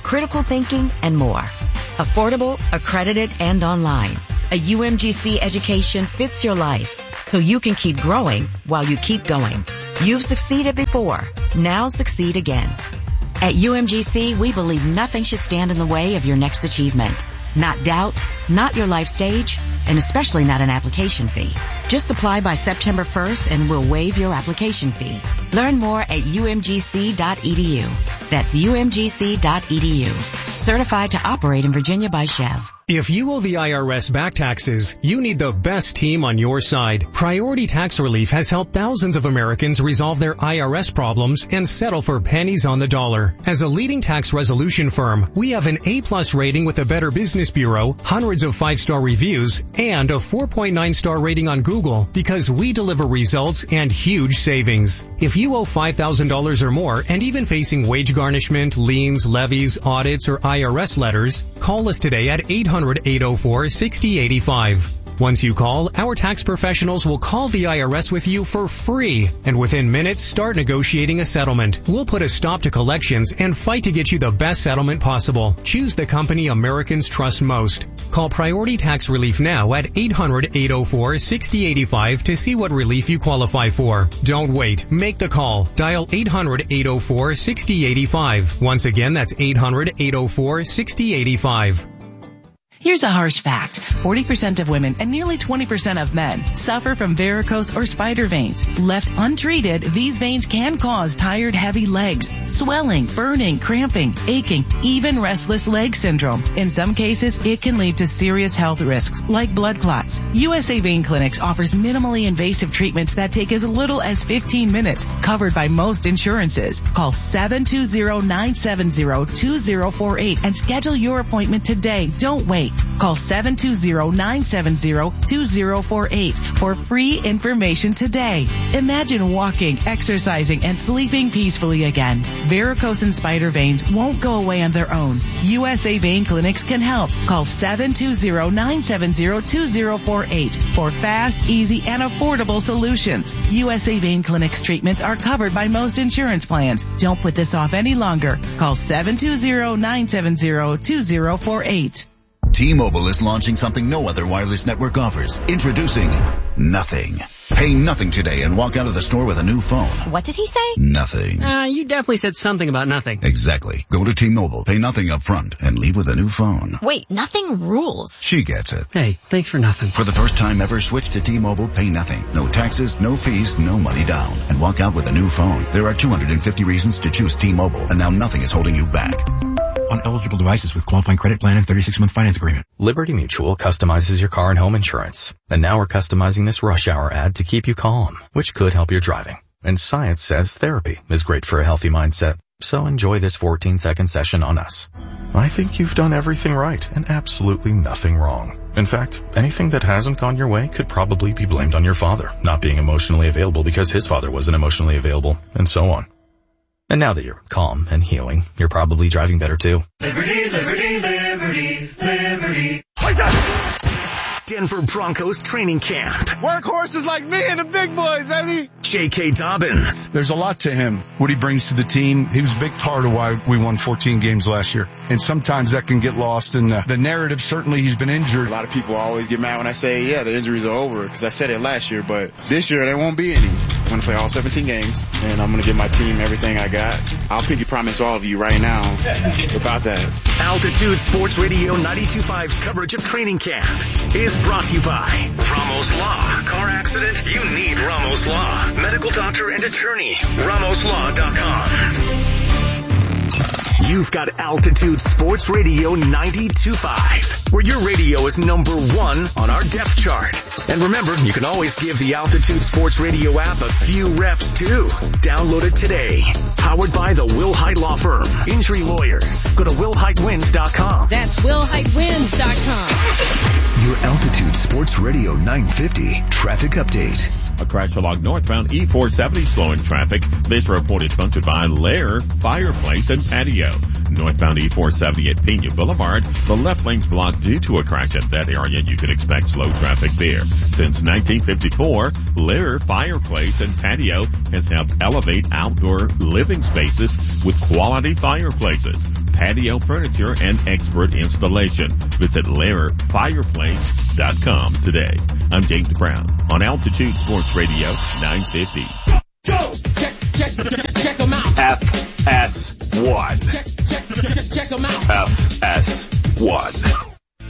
critical thinking, and more. Affordable, accredited, and online. A UMGC education fits your life, so you can keep growing while you keep going. You've succeeded before. Now succeed again. At UMGC, we believe nothing should stand in the way of your next achievement. Not doubt, not your life stage, and especially not an application fee. Just apply by September 1st and we'll waive your application fee. Learn more at umgc.edu. That's umgc.edu. Certified to operate in Virginia by Chev.
If you owe the IRS back taxes, you need the best team on your side. Priority Tax Relief has helped thousands of Americans resolve their IRS problems and settle for pennies on the dollar. As a leading tax resolution firm, we have an A+ rating with the Better Business Bureau, hundreds of 5-star reviews, and a 4.9-star rating on Google because we deliver results and huge savings. If you owe $5,000 or more and even facing wage garnishment, liens, levies, audits, or IRS letters, call us today at 800-804-6085. Once you call, our tax professionals will call the IRS with you for free, and within minutes start negotiating a settlement. We'll put a stop to collections and fight to get you the best settlement possible. Choose the company Americans trust most. Call Priority Tax Relief now at 800-804-6085 to see what relief you qualify for. Don't wait. Make the call. Dial 800-804-6085. Once again, that's 800-804-6085.
Here's a harsh fact. 40% of women and nearly 20% of men suffer from varicose or spider veins. Left untreated, these veins can cause tired, heavy legs, swelling, burning, cramping, aching, even restless leg syndrome. In some cases, it can lead to serious health risks like blood clots. USA Vein Clinics offers minimally invasive treatments that take as little as 15 minutes, covered by most insurances. Call 720-970-2048 and schedule your appointment today. Don't wait. Call 720-970-2048 for free information today. Imagine walking, exercising, and sleeping peacefully again. Varicose and spider veins won't go away on their own. USA Vein Clinics can help. Call 720-970-2048 for fast, easy, and affordable solutions. USA Vein Clinics treatments are covered by most insurance plans. Don't put this off any longer. Call 720-970-2048.
T-Mobile is launching something no other wireless network offers. Introducing Nothing. Pay nothing today and walk out of the store with a new phone.
What did he say?
Nothing.
You definitely said something about nothing.
Exactly. Go to T-Mobile, pay nothing up front, and leave with a new phone.
Wait, nothing rules.
She gets it.
Hey, thanks for nothing.
For the first time ever, switch to T-Mobile, pay nothing. No taxes, no fees, no money down. And walk out with a new phone. There are 250 reasons to choose T-Mobile, and now nothing is holding you back.
On eligible devices with qualifying credit plan and 36-month finance agreement.
Liberty Mutual customizes your car and home insurance. And now we're customizing this rush hour ad to keep you calm, which could help your driving. And science says therapy is great for a healthy mindset. So enjoy this 14-second session on us. I think you've done everything right and absolutely nothing wrong. In fact, anything that hasn't gone your way could probably be blamed on your father not being emotionally available because his father wasn't emotionally available, and so on. And now that you're calm and healing, you're probably driving better too.
Liberty, liberty, liberty, liberty. Denver Broncos training camp.
Workhorses like me and the big boys, baby.
J.K. Dobbins.
There's a lot to him, what he brings to the team. He was a big part of why we won 14 games last year. And sometimes that can get lost in the narrative. Certainly he's been injured.
A lot of people always get mad when I say, yeah, the injuries are over, because I said it last year, but this year there won't be any. I'm going to play all 17 games, and I'm going to give my team everything I got. I'll pinky promise all of you right now about that.
Altitude Sports Radio 92.5's coverage of training camp is brought to you by Ramos Law. Car accident? You need Ramos Law. Medical doctor and attorney. RamosLaw.com. You've got Altitude Sports Radio 92.5, where your radio is number one on our depth chart. And remember, you can always give the Altitude Sports Radio app a few reps too. Download it today. Powered by the Will Height Law Firm. Injury lawyers. Go to WillHeightWins.com.
That's WillHeightWins.com.
Your Altitude Sports Radio 950 traffic update.
A crash along northbound E470 slowing traffic. This report is sponsored by Lair Fireplace and Patio. Northbound E470 at Pena Boulevard. The left lane's blocked due to a crash at that area. You can expect slow traffic there. Since 1954, Lair Fireplace and Patio has helped elevate outdoor living spaces with quality fireplaces, patio furniture and expert installation. Visit LairFireplace.com today. I'm James Brown on Altitude Sports Radio 950.
Go! Check them out.
FS1.
Check them out.
FS1.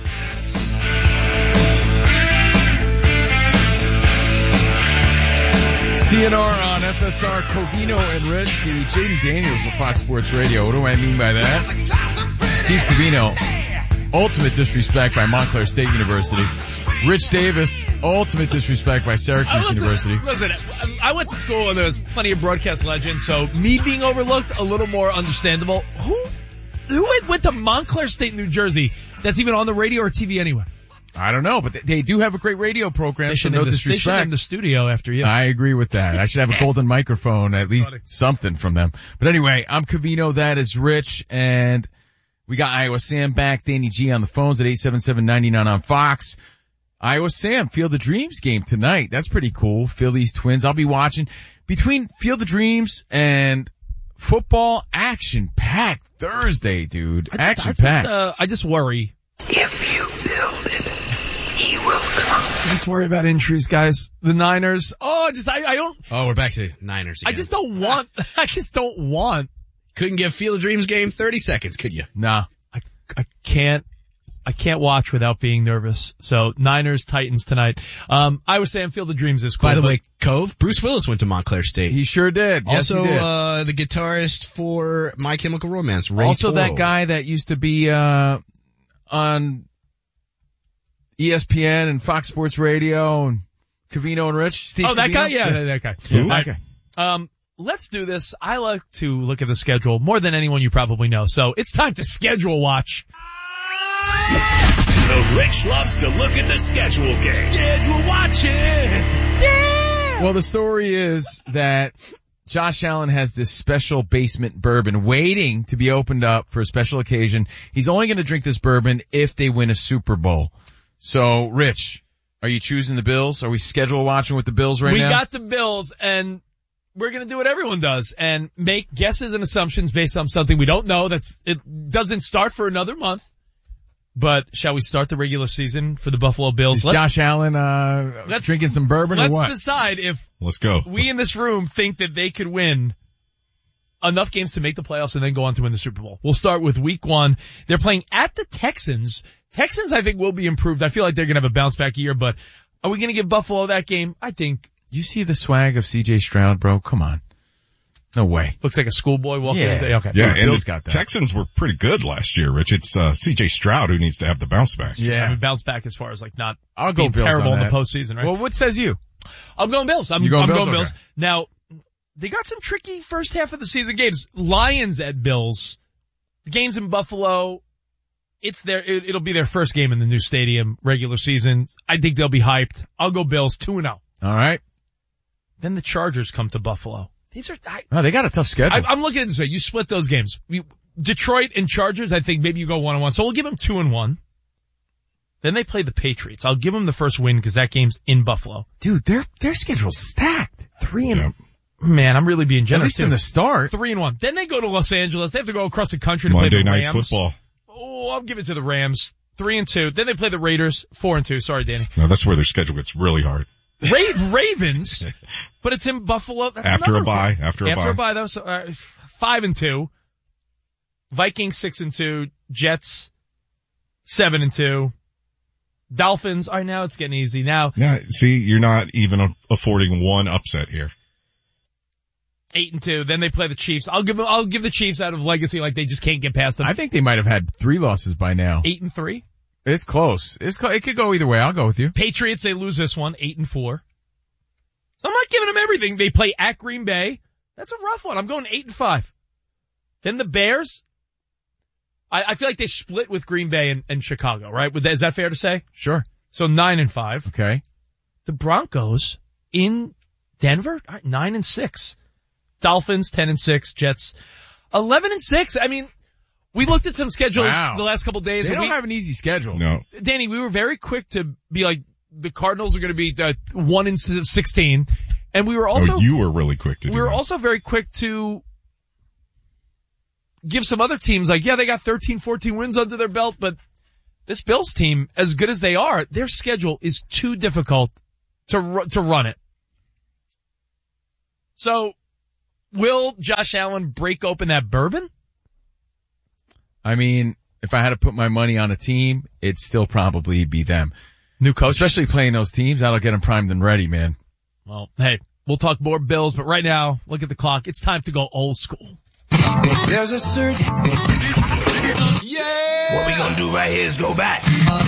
CNR on FSR, Covino and Rich, the JD Daniels of Fox Sports Radio. What do I mean by that? Steve Covino, ultimate disrespect by Montclair State University. Rich Davis, ultimate disrespect by Syracuse University.
Listen, I went to school and there was plenty of broadcast legends, so me being overlooked, a little more understandable. Who went to Montclair State, New Jersey, that's even on the radio or TV anyway?
I don't know, but they do have a great radio program, so no disrespect.
They should in the studio after you.
I agree with that. I should have a golden microphone, at least something from them. But anyway, I'm Covino, that is Rich, and we got Iowa Sam back, Danny G on the phones at 877-99 on Fox. Iowa Sam, Field of Dreams game tonight. That's pretty cool. Phillies, Twins. I'll be watching. Between Field of Dreams and football, action-packed Thursday, dude. Action-packed.
I just worry.
If you build it, he will come.
I just worry about injuries, guys. The Niners. I don't.
Oh, we're back to Niners again.
I just don't want.
Couldn't give Field of Dreams game 30 seconds, could you?
Nah.
I can't watch without being nervous. So Niners, Titans tonight. I was saying Field of Dreams is cool.
By the way, Cove, Bruce Willis went to Montclair State.
He sure did. Yes,
also,
he did.
The guitarist for My Chemical Romance, Ray
Also
Toro.
that guy that used to be, on ESPN and Fox Sports Radio and Covino and Rich. Steve
that
Covino?
guy? Yeah, that guy.
Who? Okay.
Let's do this. I like to look at the schedule more than anyone you probably know. So it's time to schedule watch.
The Rich loves to look at the schedule game.
Schedule watching. Yeah!
Well, the story is that Josh Allen has this special basement bourbon waiting to be opened up for a special occasion. He's only going to drink this bourbon if they win a Super Bowl. So, Rich, are you choosing the Bills? Are we schedule watching with the Bills right now?
We got the Bills, and we're going to do what everyone does and make guesses and assumptions based on something we don't know. It doesn't start for another month. But shall we start the regular season for the Buffalo Bills?
Is Josh Allen drinking some bourbon or what?
Let's decide if
let's go.
We in this room think that they could win enough games to make the playoffs and then go on to win the Super Bowl. We'll start with week 1. They're playing at the Texans. Texans, I think, will be improved. I feel like they're going to have a bounce back year, but are we going to give Buffalo that game? I think.
You see the swag of CJ Stroud, bro? Come on. No way.
Looks like a schoolboy walking into. Okay.
Yeah, and
Bill's
the
got that.
Texans were pretty good last year, Rich. It's CJ Stroud who needs to have the bounce back.
Yeah, I mean, bounce back as far as like not
I'll
being
go Bills
terrible
on
in the
that.
postseason, right?
Well, what says you?
I'm going Bills. I'm
going
going
Bills?
Bills. Now, they got some tricky first half of the season games. Lions at Bills. The game's in Buffalo. It's it'll be their first game in the new stadium, regular season. I think they'll be hyped. I'll go Bills 2-0.
All right.
Then the Chargers come to Buffalo. These are,
they got a tough schedule.
I'm looking at it this way. You split those games. Detroit and Chargers, I think maybe you go 1-1. So we'll give them 2-1. Then they play the Patriots. I'll give them the first win because that game's in Buffalo.
Dude, their schedule's stacked.
3-1. Man, I'm really being generous.
At least in the start.
3-1. Then they go to Los Angeles. They have to go across the country to
Monday
play the Rams.
Night Football.
Oh, I'll give it to the Rams. 3-2. Then they play the Raiders. 4-2. Sorry, Danny.
No, that's where their schedule gets really hard.
Ravens, but it's in Buffalo. That's
after a bye. After a bye,
though. So, 5-2. Vikings 6-2. Jets 7-2. Dolphins. All right, now it's getting easy. Now,
yeah. See, you're not even affording one upset here.
8-2. Then they play the Chiefs. I'll give the Chiefs out of legacy, like they just can't get past them.
I think they might have had 3 losses by now.
8-3.
It's close. It could go either way. I'll go with you.
Patriots, they lose this one, 8-4. So I'm not giving them everything. They play at Green Bay. That's a rough one. I'm going 8-5. Then the Bears. I feel like they split with Green Bay and Chicago, right? Is that fair to say?
Sure.
So 9-5.
Okay.
The Broncos in Denver, 9-6. Dolphins 10-6. Jets 11-6. I mean, we looked at some schedules the last couple of days.
They don't have an easy schedule.
No.
Danny, we were very quick to be like, the Cardinals are going to be 1-16. And we were also,
you were really quick to do
we were
that.
also very quick to give some other teams like, yeah, they got 13, 14 wins under their belt, but this Bills team, as good as they are, their schedule is too difficult to run it. So, will Josh Allen break open that bourbon?
I mean, if I had to put my money on a team, it'd still probably be them.
New coach.
Especially playing those teams, that'll get them primed and ready, man.
Well, hey, we'll talk more Bills, but right now, look at the clock. It's time to go old school.
There's a certain...
Yeah!
What we gonna do right here is go back.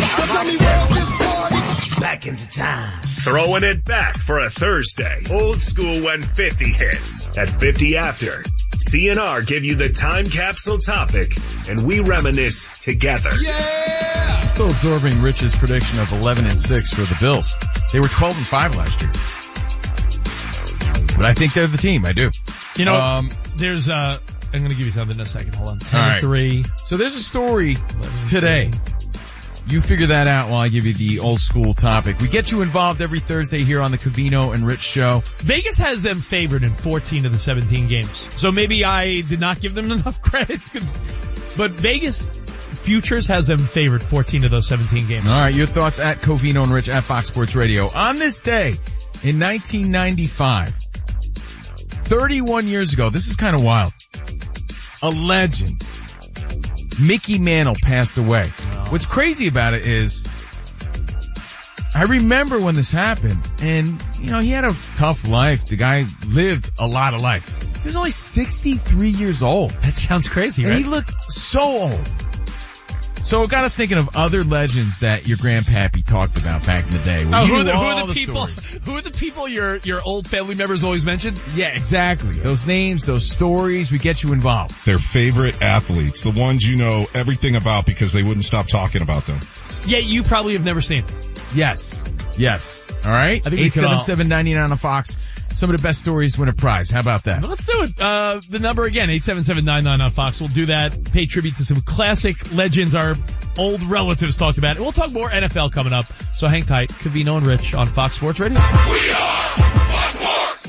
Back into time.
Throwing it back for a Thursday. Old school when 50 hits. At 50 after, CNR give you the time capsule topic, and we reminisce together.
Yeah! I'm still absorbing Rich's prediction of 11-6 for the Bills. They were 12-5 last year. But I think they're the team. I do.
You know, there's I'm going to give you something in a second. Hold on.
10-3. So there's a story today. You figure that out while I give you the old school topic. We get you involved every Thursday here on the Covino and Rich Show.
Vegas has them favored in 14 of the 17 games. So maybe I did not give them enough credit. But Vegas Futures has them favored 14 of those 17 games.
All right, your thoughts at Covino and Rich at Fox Sports Radio. On this day in 1995, 31 years ago, this is kind of wild. A legend, Mickey Mantle, passed away. What's crazy about it is, I remember when this happened, and, you know, he had a tough life. The guy lived a lot of life. He was only 63 years old.
That sounds crazy, right?
And he looked so old. So it got us thinking of other legends that your grandpappy talked about back in the day.
Who are the people your old family members always mentioned?
Yeah, exactly. Those names, those stories, we get you involved.
Their favorite athletes, the ones you know everything about because they wouldn't stop talking about them.
Yeah, you probably have never seen.
Yes. All right. 877-99 on Fox. Some of the best stories win a prize. How about that?
Let's do it. The number again, 877-99 on Fox. We'll do that. Pay tribute to some classic legends our old relatives talked about. And we'll talk more NFL coming up. So hang tight. Covino and Rich on Fox Sports Radio.
We are Fox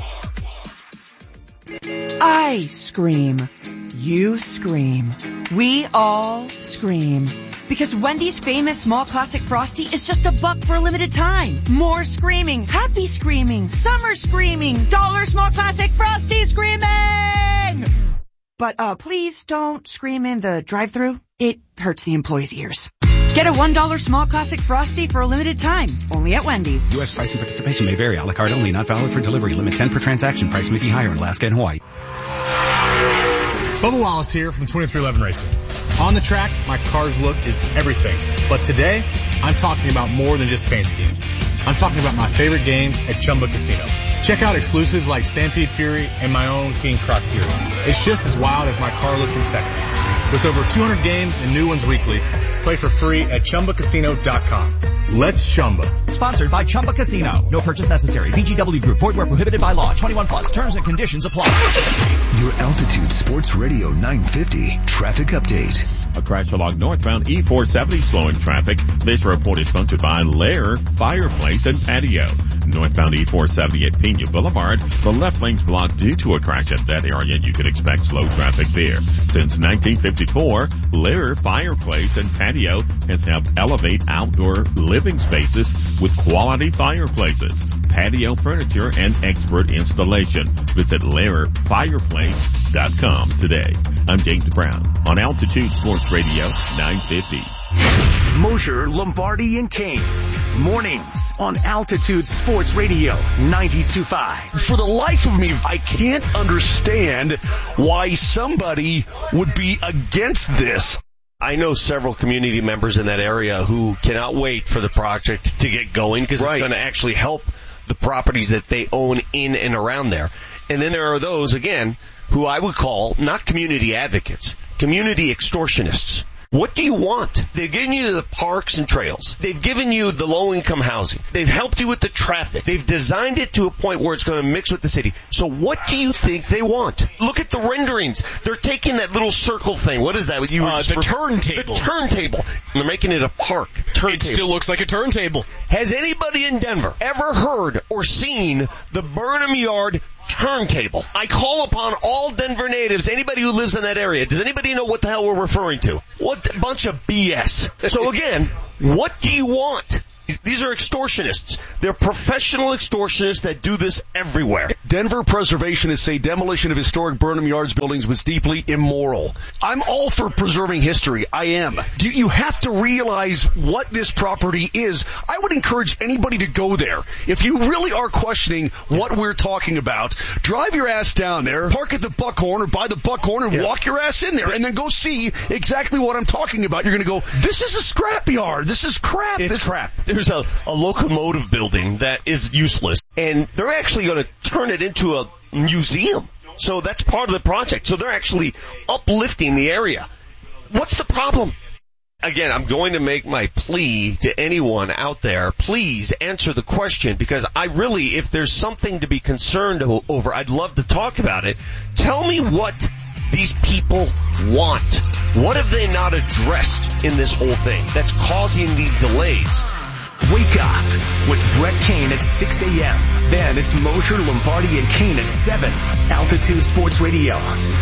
Sports. I scream. You scream. We all scream. Because Wendy's famous small classic Frosty is just $1 for a limited time. More screaming, happy screaming, summer screaming, $1 small classic Frosty screaming! But please don't scream in the drive-thru. It hurts the employees' ears. Get a $1 small classic Frosty for a limited time. Only at Wendy's.
U.S. price and participation may vary. A la carte only. Not valid for delivery. Limit 10 per transaction. Price may be higher in Alaska and Hawaii.
Bubba Wallace here from 2311 Racing. On the track, my car's look is everything. But today, I'm talking about more than just paint schemes. I'm talking about my favorite games at Chumba Casino. Check out exclusives like Stampede Fury and my own King Croc Fury. It's just as wild as my car look in Texas. With over 200 games and new ones weekly, play for free at ChumbaCasino.com. Let's Chumba.
Sponsored by Chumba Casino. No purchase necessary. VGW Group. Void where prohibited by law. 21 plus. Terms and conditions apply.
Your Altitude Sports Radio 950 traffic update.
A crash along northbound E470 slowing traffic. This report is sponsored by Lair Fireplace and Patio. Northbound E470 at Pena Boulevard. The left lane's blocked due to a crash at that area, and you can expect slow traffic there. Since 1954, Lair Fireplace and Patio has helped elevate outdoor living spaces with quality fireplaces, patio furniture, and expert installation. Visit LairFireplace.com today. I'm James Brown on Altitude Sports Radio 950.
Mosher, Lombardi, and Kane. Mornings on Altitude Sports Radio 92.5.
For the life of me, I can't understand why somebody would be against this.
I know several community members in that area who cannot wait for the project to get going because it's going to actually help the properties that they own in and around there. And then there are those, again, who I would call not community advocates, community extortionists. What do you want? They've given you the parks and trails. They've given you the low-income housing. They've helped you with the traffic. They've designed it to a point where it's going to mix with the city. So what do you think they want? Look at the renderings. They're taking that little circle thing. What is that?
The turntable.
The turntable. They're making it a park. Turntable.
It still looks like a turntable.
Has anybody in Denver ever heard or seen the Burnham Yard turntable. I call upon all Denver natives, anybody who lives in that area. Does anybody know what the hell we're referring to? What bunch of BS. So again, what do you want? These are extortionists. They're professional extortionists that do this everywhere.
Denver preservationists say demolition of historic Burnham Yards buildings was deeply immoral. I'm all for preserving history. I am. You have to realize what this property is. I would encourage anybody to go there. If you really are questioning what we're talking about, drive your ass down there, park at the Buckhorn or by the Buckhorn and walk your ass in there and then go see exactly what I'm talking about. You're going to go, this is a scrapyard. This is crap.
It's crap. There's a locomotive building that is useless, and they're actually going to turn it into a museum. So that's part of the project. So they're actually uplifting the area. What's the problem? Again, I'm going to make my plea to anyone out there. Please answer the question, because I really, if there's something to be concerned over, I'd love to talk about it. Tell me what these people want. What have they not addressed in this whole thing that's causing these delays?
Wake up with Brett Kane at 6 a.m. Then it's Mosher, Lombardi, and Kane at 7. Altitude Sports Radio,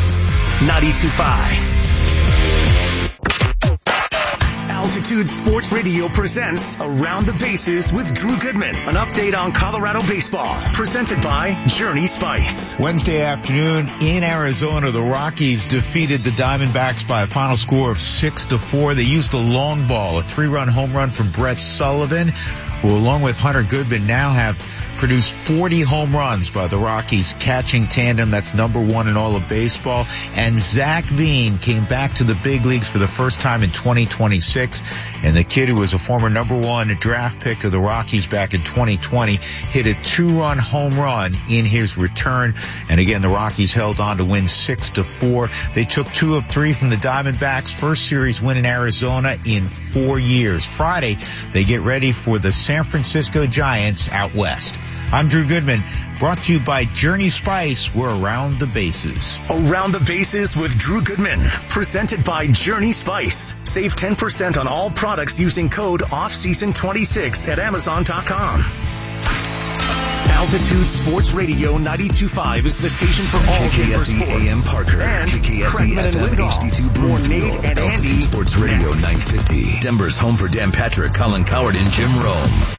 92.5. Altitude Sports Radio presents Around the Bases with Drew Goodman. An update on Colorado baseball. Presented by Journey Spice.
Wednesday afternoon in Arizona, the Rockies defeated the Diamondbacks by a final score of 6-4. They used the long ball, a 3-run home run from Brett Sullivan, who along with Hunter Goodman now have produced 40 home runs by the Rockies catching tandem. That's number one in all of baseball. And Zach Veen came back to the big leagues for the first time in 2026. And the kid, who was a former number one draft pick of the Rockies back in 2020, hit a 2-run home run in his return. And again, the Rockies held on to win 6-4. They took 2 of 3 from the Diamondbacks. First series win in Arizona in 4 years. Friday, they get ready for the San Francisco Giants out west. I'm Drew Goodman, brought to you by Journey Spice. We're Around the Bases.
Around the Bases with Drew Goodman, presented by Journey Spice. Save 10% on all products using code OFFSEASON26 at Amazon.com. Altitude Sports Radio 92.5 is the station for all Denver sports.
KKSE AM Parker,
and
KKSE FM HD2 Broomfield,
and
Altitude
Andy
Sports Radio 950. Denver's home for Dan Patrick, Colin Coward, and Jim Rome.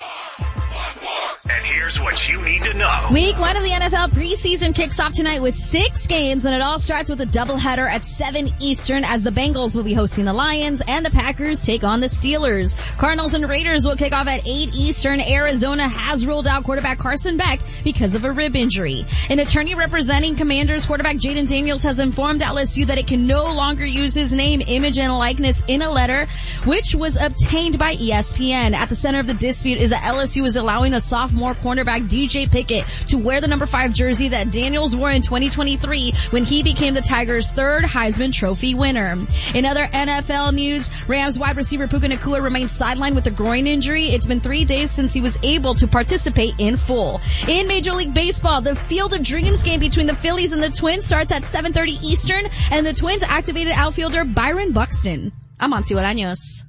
And here's what you need to know.
Week 1 of the NFL preseason kicks off tonight with 6 games, and it all starts with a doubleheader at 7 Eastern as the Bengals will be hosting the Lions and the Packers take on the Steelers. Cardinals and Raiders will kick off at 8 Eastern. Arizona has ruled out quarterback Carson Beck because of a rib injury. An attorney representing Commanders quarterback Jaden Daniels has informed LSU that it can no longer use his name, image, and likeness in a letter which was obtained by ESPN. At the center of the dispute is that LSU is allowing a sophomore cornerback DJ Pickett to wear the number 5 jersey that Daniels wore in 2023 when he became the Tigers' 3rd Heisman Trophy winner. In other NFL news, Rams wide receiver Puka Nacua remains sidelined with a groin injury. It's been 3 days since he was able to participate in full. In Major League Baseball, the Field of Dreams game between the Phillies and the Twins starts at 7:30 Eastern, and the Twins activated outfielder Byron Buxton. I'm Ansi Bolaños.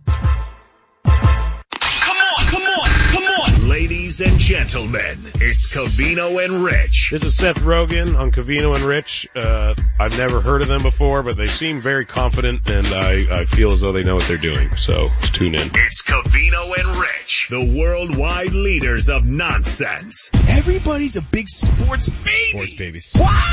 Ladies and gentlemen, it's Covino and Rich.
This is Seth Rogen on Covino and Rich. I've never heard of them before, but they seem very confident, and I feel as though they know what they're doing. So let's tune in.
It's Covino and Rich, the worldwide leaders of nonsense.
Everybody's a big sports baby.
Sports babies.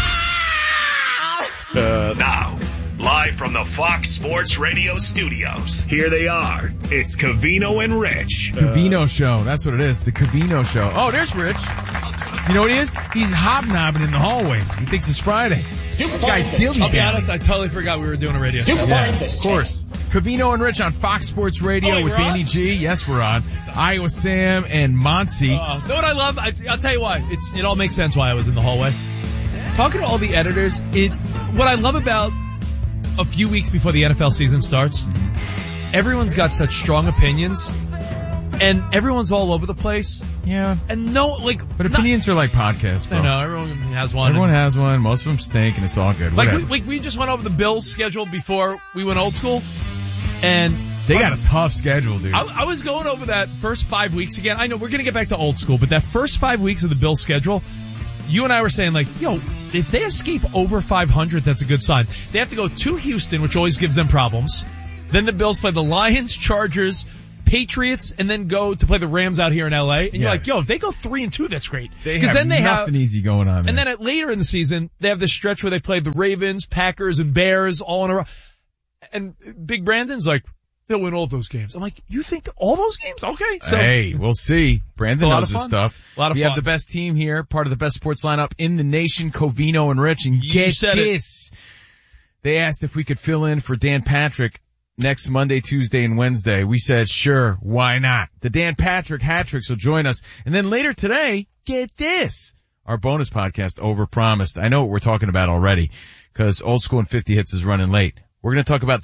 Now, live from the Fox Sports Radio studios, here they are. It's Covino and Rich.
Covino Show. That's what it is. The Covino Show. Oh, there's Rich. You know what he is? He's hobnobbing in the hallways. He thinks it's Friday. This guy's dilly.
I'll be honest, I totally forgot we were doing a radio show.
Of course. Covino and Rich on Fox Sports Radio with Danny G. Yes, we're on. Iowa Sam and Monty.
Know what I love? I'll tell you why. It all makes sense why I was in the hallway. Talking to all the editors, what I love about a few weeks before the NFL season starts, everyone's got such strong opinions, and everyone's all over the place.
Yeah.
And
but opinions are like podcasts, bro.
I know, everyone has one.
Everyone has one. Most of them stink, and it's all good.
We just went over the Bills' schedule before we went old school, and
they got a tough schedule, dude.
I was going over that first 5 weeks again. I know we're going to get back to old school, but that first 5 weeks of the Bills' schedule, you and I were saying like, if they escape over 500, that's a good sign. They have to go to Houston, which always gives them problems. Then the Bills play the Lions, Chargers, Patriots, and then go to play the Rams out here in LA. And you're like, if they go 3-2, that's great.
Because then they nothing easy going on.
And then later in the season, they have this stretch where they play the Ravens, Packers, and Bears all in a row. And Big Brandon's like, they'll win all those games. I'm like, you think all those games? Okay. So,
hey, we'll see. Brandon knows his stuff.
A lot of fun.
We have the best team here, part of the best sports lineup in the nation, Covino and Rich. And get this. They asked if we could fill in for Dan Patrick next Monday, Tuesday, and Wednesday. We said, sure, why not? The Dan Patrick hat-tricks will join us. And then later today, get this. Our bonus podcast, Overpromised. I know what we're talking about already, because Old School and 50 Hits is running late. We're going to talk about